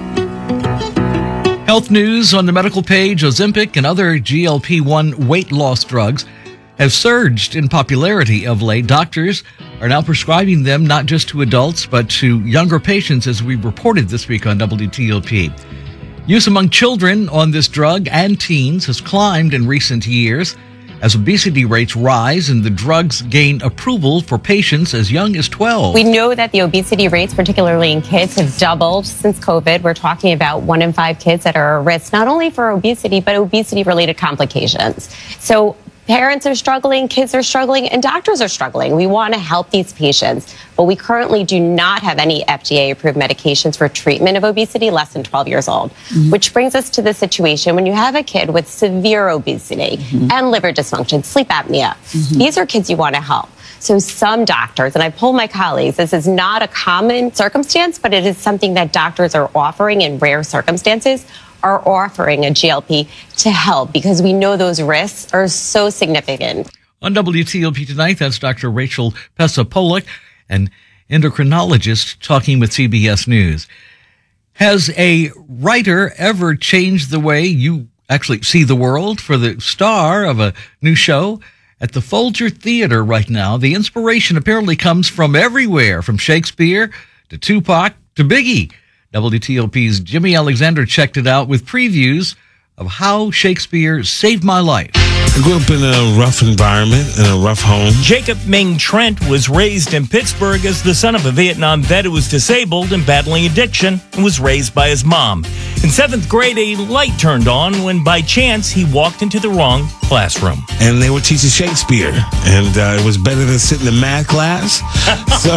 [SPEAKER 10] Health news on the medical page. Ozempic and other G L P one weight loss drugs have surged in popularity of late. Doctors are now prescribing them not just to adults, but to younger patients, as we reported this week on W T O P. Use among children on this drug and teens has climbed in recent years as obesity rates rise and the drugs gain approval for patients as young as twelve.
[SPEAKER 24] We know that the obesity rates, particularly in kids, have doubled since COVID. We're talking about one in five kids that are at risk, not only for obesity, but obesity-related complications. So parents are struggling, kids are struggling, and doctors are struggling. We want to help these patients, but we currently do not have any F D A-approved medications for treatment of obesity less than twelve years old, mm-hmm. which brings us to the situation when you have a kid with severe obesity mm-hmm. and liver dysfunction, sleep apnea. Mm-hmm. These are kids you want to help. So some doctors, and I polled my colleagues, this is not a common circumstance, but it is something that doctors are offering in rare circumstances, are offering a G L P to help because we know those risks are so significant.
[SPEAKER 10] On W T O P tonight, that's Doctor Rachel Pesa-Polak, an endocrinologist, talking with C B S News. Has a writer ever changed the way you actually see the world? For the star of a new show at the Folger Theater right now, the inspiration apparently comes from everywhere, from Shakespeare to Tupac to Biggie. W T O P's Jimmy Alexander checked it out with previews of how Shakespeare saved my life.
[SPEAKER 25] I grew up in a rough environment, in a rough home.
[SPEAKER 12] Jacob Ming Trent was raised in Pittsburgh as the son of a Vietnam vet who was disabled and battling addiction and was raised by his mom. In seventh grade, a light turned on when by chance he walked into the wrong classroom.
[SPEAKER 25] And they were teaching Shakespeare, and uh, it was better than sitting in math class. So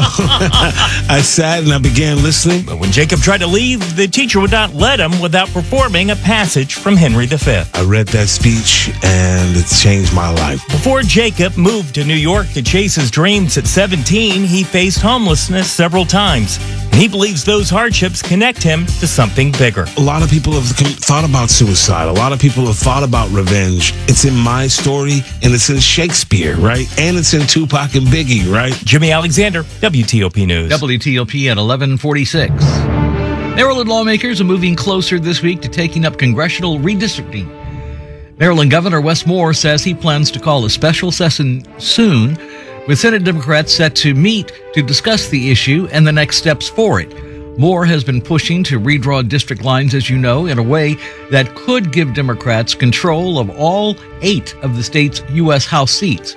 [SPEAKER 25] I sat and I began listening.
[SPEAKER 12] But when Jacob tried to leave, the teacher would not let him without performing a passage from Henry the Fifth.
[SPEAKER 25] I read that speech, and it changed my life.
[SPEAKER 12] Before Jacob moved to New York to chase his dreams at seventeen, he faced homelessness several times. And he believes those hardships connect him to something bigger.
[SPEAKER 25] A lot of people have thought about suicide. A lot of people have thought about revenge. It's in my story, and it's in Shakespeare, right? And it's in Tupac and Biggie, right?
[SPEAKER 12] Jimmy Alexander, W T O P News.
[SPEAKER 10] W T O P at eleven forty-six. Maryland lawmakers are moving closer this week to taking up congressional redistricting. Maryland Governor Wes Moore says he plans to call a special session soon, with Senate Democrats set to meet to discuss the issue and the next steps for it. Moore has been pushing to redraw district lines, as you know, in a way that could give Democrats control of all eight of the state's U S House seats.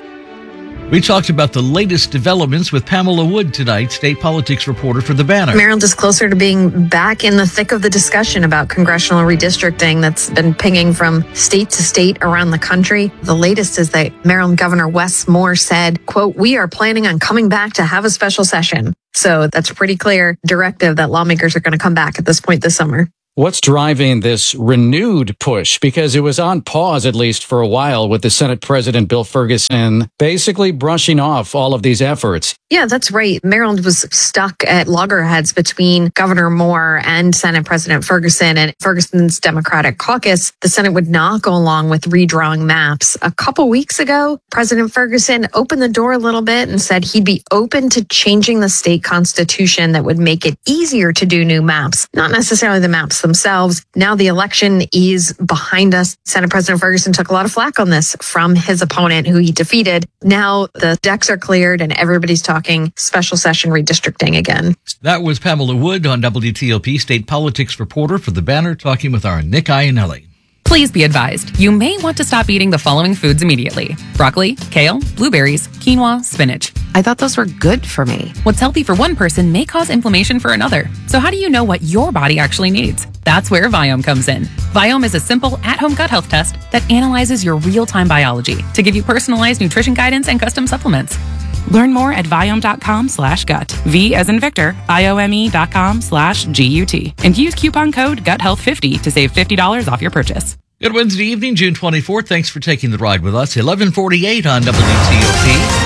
[SPEAKER 10] We talked about the latest developments with Pamela Wood tonight, state politics reporter for The Banner.
[SPEAKER 2] Maryland is closer to being back in the thick of the discussion about congressional redistricting that's been pinging from state to state around the country. The latest is that Maryland Governor Wes Moore said, quote, "We are planning on coming back to have a special session." So that's a pretty clear directive that lawmakers are going to come back at this point this summer.
[SPEAKER 13] What's driving this renewed push? Because it was on pause, at least for a while, with the Senate President Bill Ferguson basically brushing off all of these efforts.
[SPEAKER 2] Yeah, that's right. Maryland was stuck at loggerheads between Governor Moore and Senate President Ferguson and Ferguson's Democratic caucus. The Senate would not go along with redrawing maps. A couple weeks ago, President Ferguson opened the door a little bit and said he'd be open to changing the state constitution that would make it easier to do new maps, not necessarily the maps themselves. Now the election is behind us. Senate President Ferguson took a lot of flack on this from his opponent who he defeated. Now the decks are cleared and everybody's talking special session redistricting again.
[SPEAKER 10] That was Pamela Wood on W T O P, state politics reporter for The Banner, talking with our Nick Iannelli.
[SPEAKER 8] Please be advised, you may want to stop eating the following foods immediately: broccoli, kale, blueberries, quinoa, spinach.
[SPEAKER 24] I thought those were good for me.
[SPEAKER 8] What's healthy for one person may cause inflammation for another. So how do you know what your body actually needs? That's where Viome comes in. Viome is a simple at-home gut health test that analyzes your real-time biology to give you personalized nutrition guidance and custom supplements. Learn more at Viome.com slash gut. V as in Victor, I-O-M-E dot com slash G-U-T. And use coupon code gut health fifty to save fifty dollars off your purchase.
[SPEAKER 10] Good Wednesday evening, June twenty-fourth. Thanks for taking the ride with us. eleven forty-eight on W T O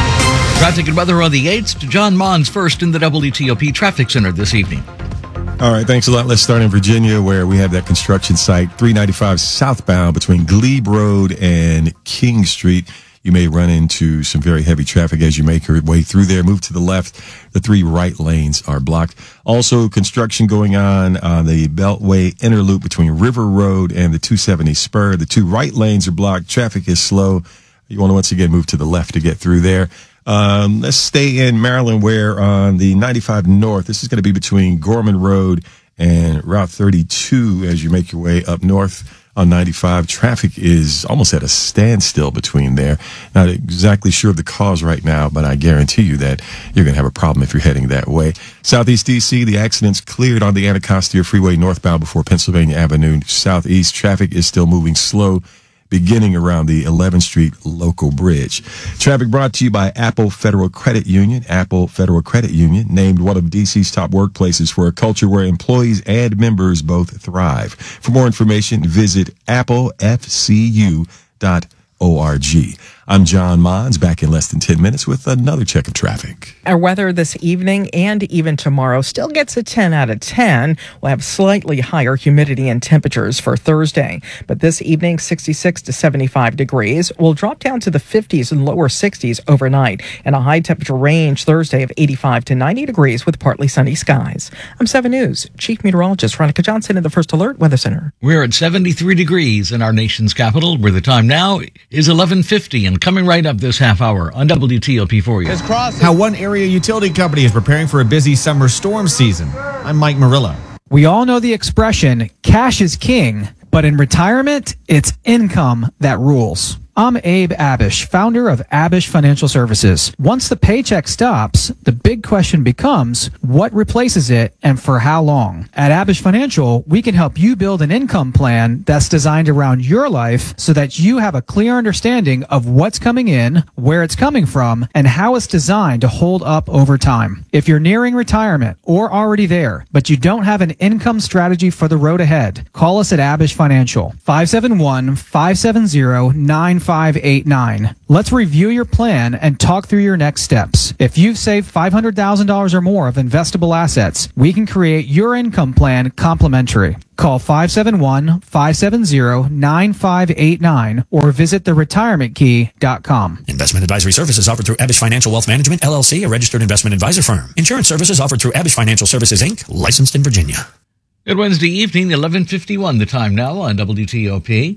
[SPEAKER 10] P. Traffic and weather on the eights to John Mons first in the W T O P Traffic Center this evening.
[SPEAKER 6] All right, thanks a lot. Let's start in Virginia, where we have that construction site, three ninety-five southbound between Glebe Road and King Street. You may run into some very heavy traffic as you make your way through there. Move to the left. The three right lanes are blocked. Also, construction going on on the Beltway Interloop between River Road and the two seventy Spur. The two right lanes are blocked. Traffic is slow. You want to once again move to the left to get through there. Um, let's stay in Maryland, where on the ninety-five North, this is going to be between Gorman Road and Route thirty-two as you make your way up north. On ninety-five, traffic is almost at a standstill between there. Not exactly sure of the cause right now, but I guarantee you that you're going to have a problem if you're heading that way. Southeast D C, the accident's cleared on the Anacostia Freeway northbound before Pennsylvania Avenue. Southeast traffic is still moving slow, beginning around the eleventh Street local bridge. Traffic brought to you by Apple Federal Credit Union. Apple Federal Credit Union, named one of D C's top workplaces for a culture where employees and members both thrive. For more information, visit apple f c u dot org. I'm John Mons, back in less than ten minutes with another check of traffic.
[SPEAKER 7] Our weather this evening and even tomorrow still gets a ten out of ten. We'll have slightly higher humidity and temperatures for Thursday. But this evening, sixty-six to seventy-five degrees. We'll drop down to the fifties and lower sixties overnight, and a high temperature range Thursday of eighty-five to ninety degrees with partly sunny skies. I'm seven News Chief Meteorologist Veronica Johnson in the First Alert Weather Center.
[SPEAKER 10] We're at seventy-three degrees in our nation's capital, where the time now is eleven fifty, and coming right up this half hour on W T O P for you.
[SPEAKER 14] How one area utility company is preparing for a busy summer storm season. I'm Mike Murillo.
[SPEAKER 15] We all know the expression, cash is king, but in retirement, it's income that rules. I'm Abe Abish, founder of Abish Financial Services. Once the paycheck stops, the big question becomes, what replaces it and for how long? At Abish Financial, we can help you build an income plan that's designed around your life so that you have a clear understanding of what's coming in, where it's coming from, and how it's designed to hold up over time. If you're nearing retirement or already there, but you don't have an income strategy for the road ahead, call us at Abish Financial, five seven one, five seven zero, nine five eight nine. Let's review your plan and talk through your next steps. If you've saved five hundred thousand dollars or more of investable assets, we can create your income plan complimentary. Call five seven one, five seven zero, nine five eight nine or visit the retirement key dot com.
[SPEAKER 16] Investment advisory services offered through Abish Financial Wealth Management, L L C, a registered investment advisor firm. Insurance services offered through Abish Financial Services, Incorporated, licensed in Virginia.
[SPEAKER 10] Good Wednesday evening, eleven fifty-one, the time now on W T O P.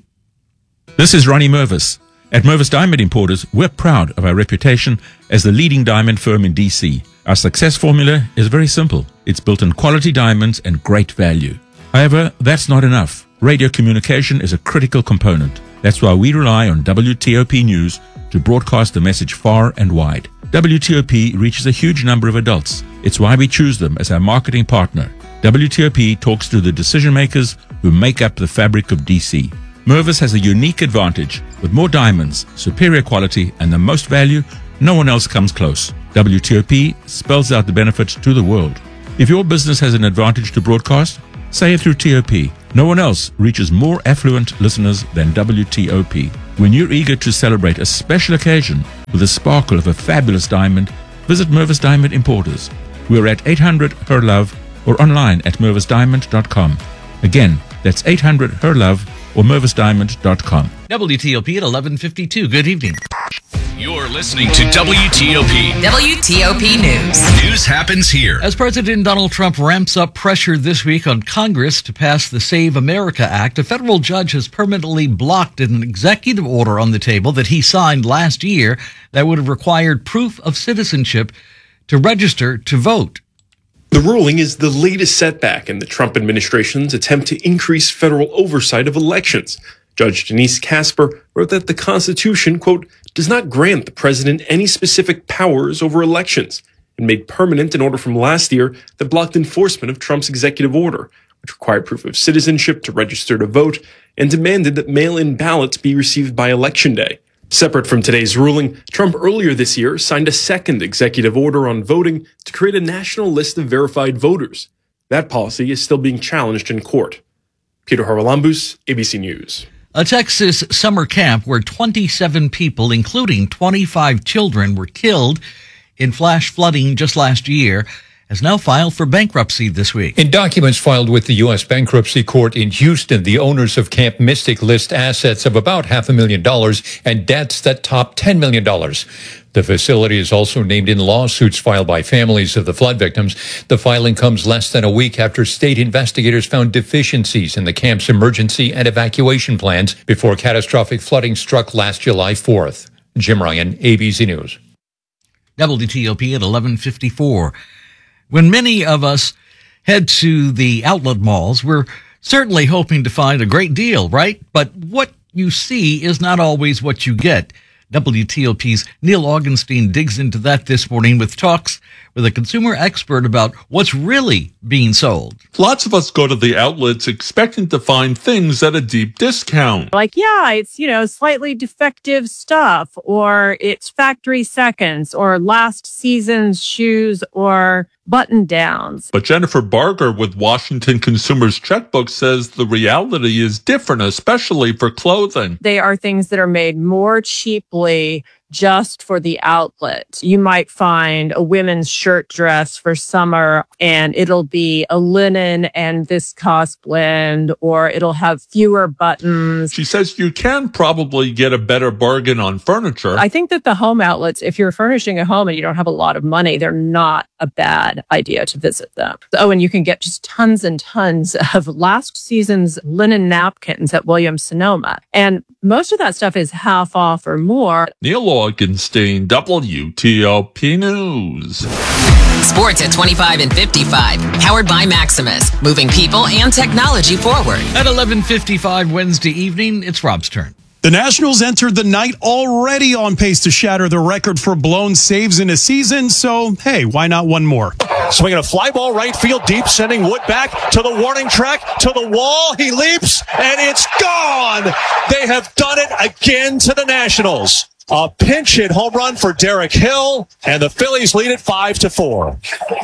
[SPEAKER 26] This is Ronnie Mervis. At Mervis Diamond Importers, we're proud of our reputation as the leading diamond firm in D C. Our success formula is very simple. It's built on quality diamonds and great value. However, that's not enough. Radio communication is a critical component. That's why we rely on W T O P News to broadcast the message far and wide. W T O P reaches a huge number of adults. It's why we choose them as our marketing partner. W T O P talks to the decision makers who make up the fabric of D C. Mervis has a unique advantage. With more diamonds, superior quality, and the most value, no one else comes close. W T O P spells out the benefits to the world. If your business has an advantage to broadcast, say it through T O P. No one else reaches more affluent listeners than W T O P. When you're eager to celebrate a special occasion with the sparkle of a fabulous diamond, visit Mervis Diamond Importers. We're at eight hundred H E R LOVE or online at mervis diamond dot com. Again, that's eight hundred H E R LOVE or mervis diamond dot com.
[SPEAKER 10] W T O P at eleven fifty-two. Good evening.
[SPEAKER 19] You're listening to W T O P.
[SPEAKER 5] W T O P News.
[SPEAKER 19] News happens here.
[SPEAKER 10] As President Donald Trump ramps up pressure this week on Congress to pass the Save America Act, a federal judge has permanently blocked an executive order on the table that he signed last year that would have required proof of citizenship to register to vote.
[SPEAKER 1] The ruling is the latest setback in the Trump administration's attempt to increase federal oversight of elections. Judge Denise Casper wrote that the Constitution, quote, does not grant the president any specific powers over elections, and made permanent an order from last year that blocked enforcement of Trump's executive order, which required proof of citizenship to register to vote and demanded that mail-in ballots be received by Election Day. Separate from today's ruling, Trump earlier this year signed a second executive order on voting to create a national list of verified voters. That policy is still being challenged in court. Peter Haralambous, A B C News.
[SPEAKER 10] A Texas summer camp where twenty-seven people, including twenty-five children, were killed in flash flooding just last year, has now filed for bankruptcy this week.
[SPEAKER 3] In documents filed with the U S Bankruptcy Court in Houston, the owners of Camp Mystic list assets of about half a million dollars and debts that top ten million dollars. The facility is also named in lawsuits filed by families of the flood victims. The filing comes less than a week after state investigators found deficiencies in the camp's emergency and evacuation plans before catastrophic flooding struck last July fourth. Jim Ryan, A B C News.
[SPEAKER 10] W T O P at eleven fifty-four. When many of us head to the outlet malls, we're certainly hoping to find a great deal, right? But what you see is not always what you get. W T O P's Neil Augenstein digs into that this morning with talks with a consumer expert about what's really being sold.
[SPEAKER 11] Lots of us go to the outlets expecting to find things at a deep discount.
[SPEAKER 17] Like, yeah, it's, you know, slightly defective stuff, or it's factory seconds, or last season's shoes, or button downs.
[SPEAKER 11] But Jennifer Barger with Washington Consumers Checkbook says the reality is different, especially for clothing.
[SPEAKER 17] They are things that are made more cheaply just for the outlet. You might find a women's shirt dress for summer and it'll be a linen and viscose blend, or it'll have fewer buttons.
[SPEAKER 11] She says you can probably get a better bargain on furniture.
[SPEAKER 17] I think that the home outlets, if you're furnishing a home and you don't have a lot of money, they're not a bad idea to visit them. Oh, and you can get just tons and tons of last season's linen napkins at Williams-Sonoma. And most of that stuff is half off or more.
[SPEAKER 11] Neil Augenstein, W T O P News.
[SPEAKER 5] Sports at twenty-five and fifty-five. Powered by Maximus. Moving people and technology forward.
[SPEAKER 10] At eleven fifty-five Wednesday evening, it's Rob's turn.
[SPEAKER 18] The Nationals entered the night already on pace to shatter the record for blown saves in a season, so hey, why not one more?
[SPEAKER 20] Swinging a fly ball right field deep, sending Wood back to the warning track, to the wall. He leaps, and it's gone! They have done it again to the Nationals. A pinch hit home run for Derek Hill, and the Phillies lead it five to four.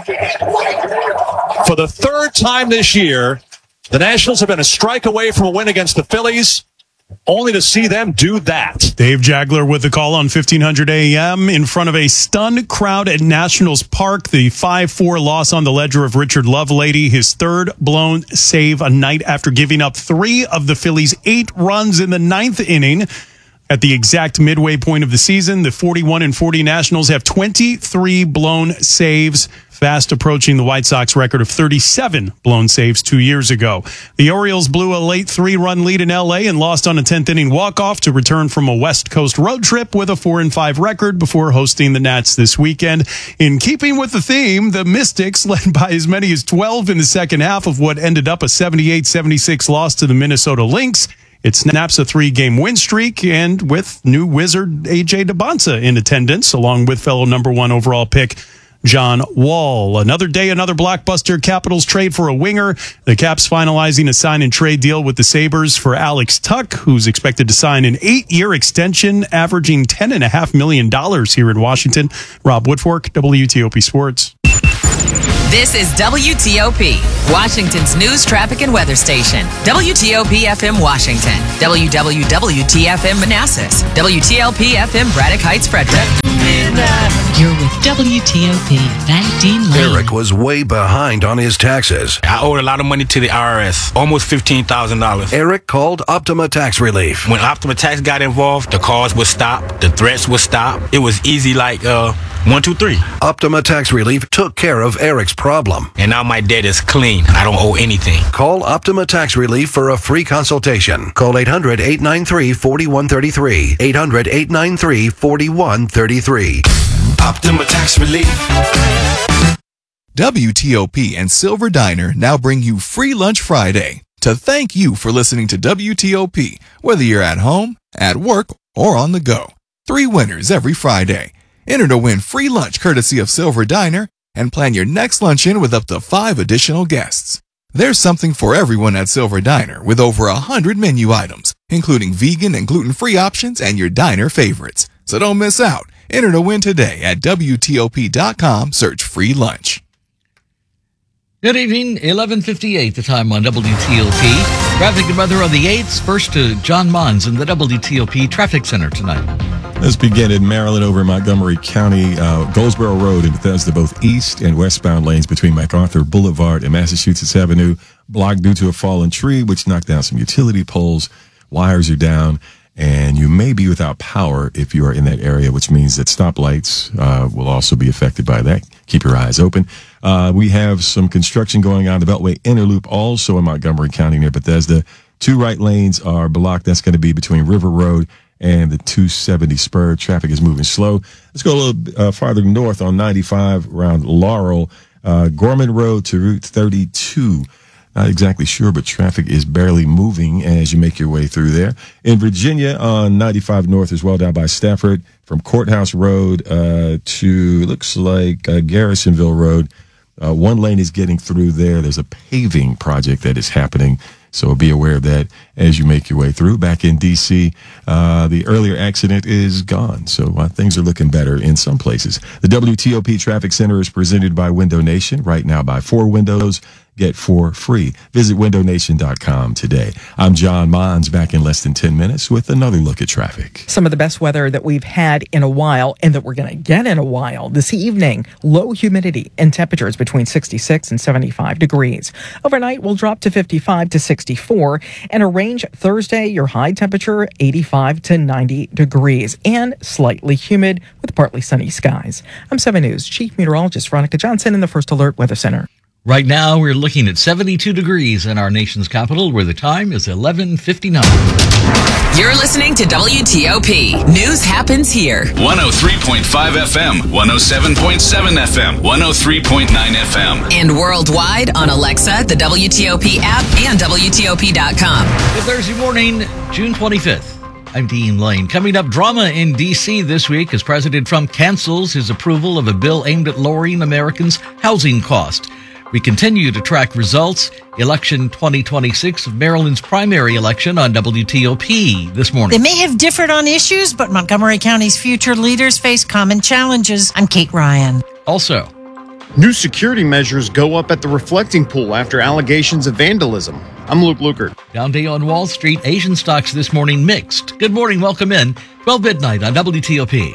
[SPEAKER 20] For the third time this year, the Nationals have been a strike away from a win against the Phillies, only to see them do that.
[SPEAKER 18] Dave Jagler with the call on fifteen hundred A M in front of a stunned crowd at Nationals Park. The five four loss on the ledger of Richard Lovelady, his third blown save a night after giving up three of the Phillies' eight runs in the ninth inning. At the exact midway point of the season, the forty-one and forty Nationals have twenty-three blown saves. fast approaching the White Sox record of thirty-seven blown saves two years ago. The Orioles blew a late three-run lead in L A and lost on a tenth-inning walk-off to return from a West Coast road trip with a four and five record before hosting the Nats this weekend. In keeping with the theme, the Mystics led by as many as twelve in the second half of what ended up a seventy-eight seventy-six loss to the Minnesota Lynx. It snaps a three-game win streak, and with new Wizard A J DeBonsa in attendance, along with fellow number one overall pick John Wall. Another day, another blockbuster Capitals trade for a winger. The Caps finalizing a sign-and-trade deal with the Sabres for Alex Tuch, who's expected to sign an eight-year extension, averaging ten point five million dollars here in Washington. Rob Woodfork, W T O P Sports.
[SPEAKER 5] This is W T O P, Washington's news, traffic, and weather station. W T O P F M Washington, W W W T F M Manassas, W T L P F M Braddock Heights, Frederick.
[SPEAKER 4] You're with W T O P, Van Dean Lane.
[SPEAKER 9] Eric was way behind on his taxes.
[SPEAKER 21] I owed a lot of money to the I R S, almost fifteen thousand dollars.
[SPEAKER 9] Eric called Optima Tax Relief.
[SPEAKER 21] When Optima Tax got involved, the calls would stop, the threats would stop. It was easy like uh, one, two, three.
[SPEAKER 9] Optima Tax Relief took care of Eric's problem.
[SPEAKER 21] And now my debt is clean. I don't owe anything.
[SPEAKER 9] Call Optima Tax Relief for a free consultation. Call eight hundred, eight nine three, four one three three. eight hundred, eight nine three, four one three three.
[SPEAKER 22] Optima Tax Relief. W T O P and Silver Diner now bring you Free Lunch Friday to thank you for listening to W T O P, whether you're at home, at work, or on the go. Three winners every Friday. Enter to win free lunch courtesy of Silver Diner and plan your next luncheon with up to five additional guests. There's something for everyone at Silver Diner with over a hundred menu items, including vegan and gluten-free options and your diner favorites. So don't miss out. Enter to win today at W T O P dot com. Search free lunch.
[SPEAKER 10] Good evening, eleven fifty-eight, the time on W T O P. Traffic and weather on the eights. First to John Mons in the W T O P Traffic Center tonight.
[SPEAKER 6] Let's begin in Maryland over in Montgomery County. Uh, Goldsboro Road and Bethesda, both east and westbound lanes between MacArthur Boulevard and Massachusetts Avenue, blocked due to a fallen tree, which knocked down some utility poles. Wires are down, and you may be without power if you are in that area, which means that stoplights uh, will also be affected by that. Keep your eyes open. Uh, we have some construction going on the Beltway Inner Loop also in Montgomery County near Bethesda. Two right lanes are blocked. That's going to be between River Road and the two seventy spur. Traffic is moving slow. Let's go a little uh, farther north on ninety-five around Laurel, uh, Gorman Road to Route thirty-two. Not exactly sure, but traffic is barely moving as you make your way through there. In Virginia on ninety-five north as well, down by Stafford, from Courthouse Road uh, to, looks like uh, Garrisonville Road. Uh, one lane is getting through there. There's a paving project that is happening, so be aware of that as you make your way through. Back in D C, uh, the earlier accident is gone, so uh, things are looking better in some places. The W T O P Traffic Center is presented by Window Nation. Right now, buy four windows, get four free. Visit window nation dot com today. I'm John Mons, back in less than ten minutes with another look at traffic.
[SPEAKER 7] Some of the best weather that we've had in a while and that we're going to get in a while this evening. Low humidity and temperatures between sixty-six and seventy-five degrees. Overnight will drop to fifty-five to sixty-four, and a range Thursday, your high temperature eighty-five to ninety degrees and slightly humid with partly sunny skies. I'm seven News Chief Meteorologist Veronica Johnson in the First Alert Weather Center.
[SPEAKER 10] Right now, we're looking at seventy-two degrees in our nation's capital, where the time is eleven fifty-nine.
[SPEAKER 5] You're listening to W T O P. News happens here.
[SPEAKER 19] one oh three point five F M, one oh seven point seven F M, one oh three point nine F M.
[SPEAKER 5] And worldwide on Alexa, the W T O P app, and W T O P dot com.
[SPEAKER 10] Good Thursday morning, June twenty-fifth. I'm Dean Lane. Coming up, drama in D C this week as President Trump cancels his approval of a bill aimed at lowering Americans' housing cost. We continue to track results. Election twenty twenty-six of Maryland's primary election on W T O P this morning.
[SPEAKER 4] They may have differed on issues, but Montgomery County's future leaders face common challenges. I'm Kate Ryan.
[SPEAKER 10] Also,
[SPEAKER 23] new security measures go up at the reflecting pool after allegations of vandalism. I'm Luke Lukert.
[SPEAKER 10] Down day on Wall Street, Asian stocks this morning mixed. Good morning, welcome in. twelve midnight on W T O P.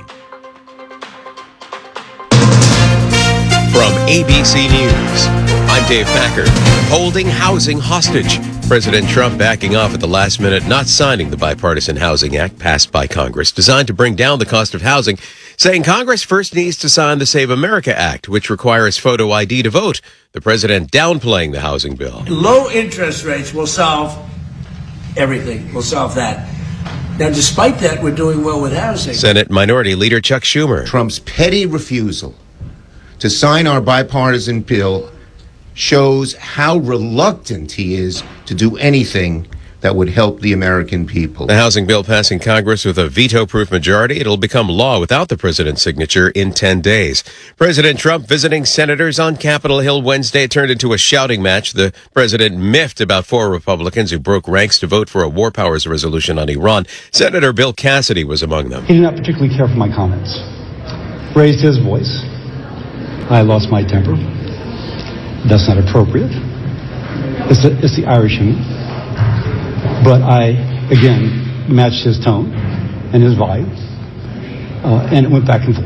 [SPEAKER 25] From A B C News, I'm Dave Packard. Holding housing hostage.
[SPEAKER 2] President Trump backing off at the last minute, not signing the Bipartisan Housing Act passed by Congress, designed to bring down the cost of housing, saying Congress first needs to sign the Save America Act, which requires photo I D to vote. The president downplaying the housing bill.
[SPEAKER 8] Low interest rates will solve everything. We'll solve that. Now, despite that, we're doing well with housing.
[SPEAKER 2] Senate Minority Leader Chuck Schumer.
[SPEAKER 12] Trump's petty refusal to sign our bipartisan bill shows how reluctant he is to do anything that would help the American people.
[SPEAKER 2] The housing bill passing Congress with a veto-proof majority. It'll become law without the president's signature in ten days. President Trump visiting senators on Capitol Hill Wednesday. It turned into a shouting match. The president miffed about four Republicans who broke ranks to vote for a war powers resolution on Iran. Senator Bill Cassidy was among them.
[SPEAKER 13] He did not particularly care for my comments. Raised his voice. I lost my temper. That's not appropriate. It's the, it's the Irish in me. But I, again, matched his tone and his vibe, uh, and it went back and forth.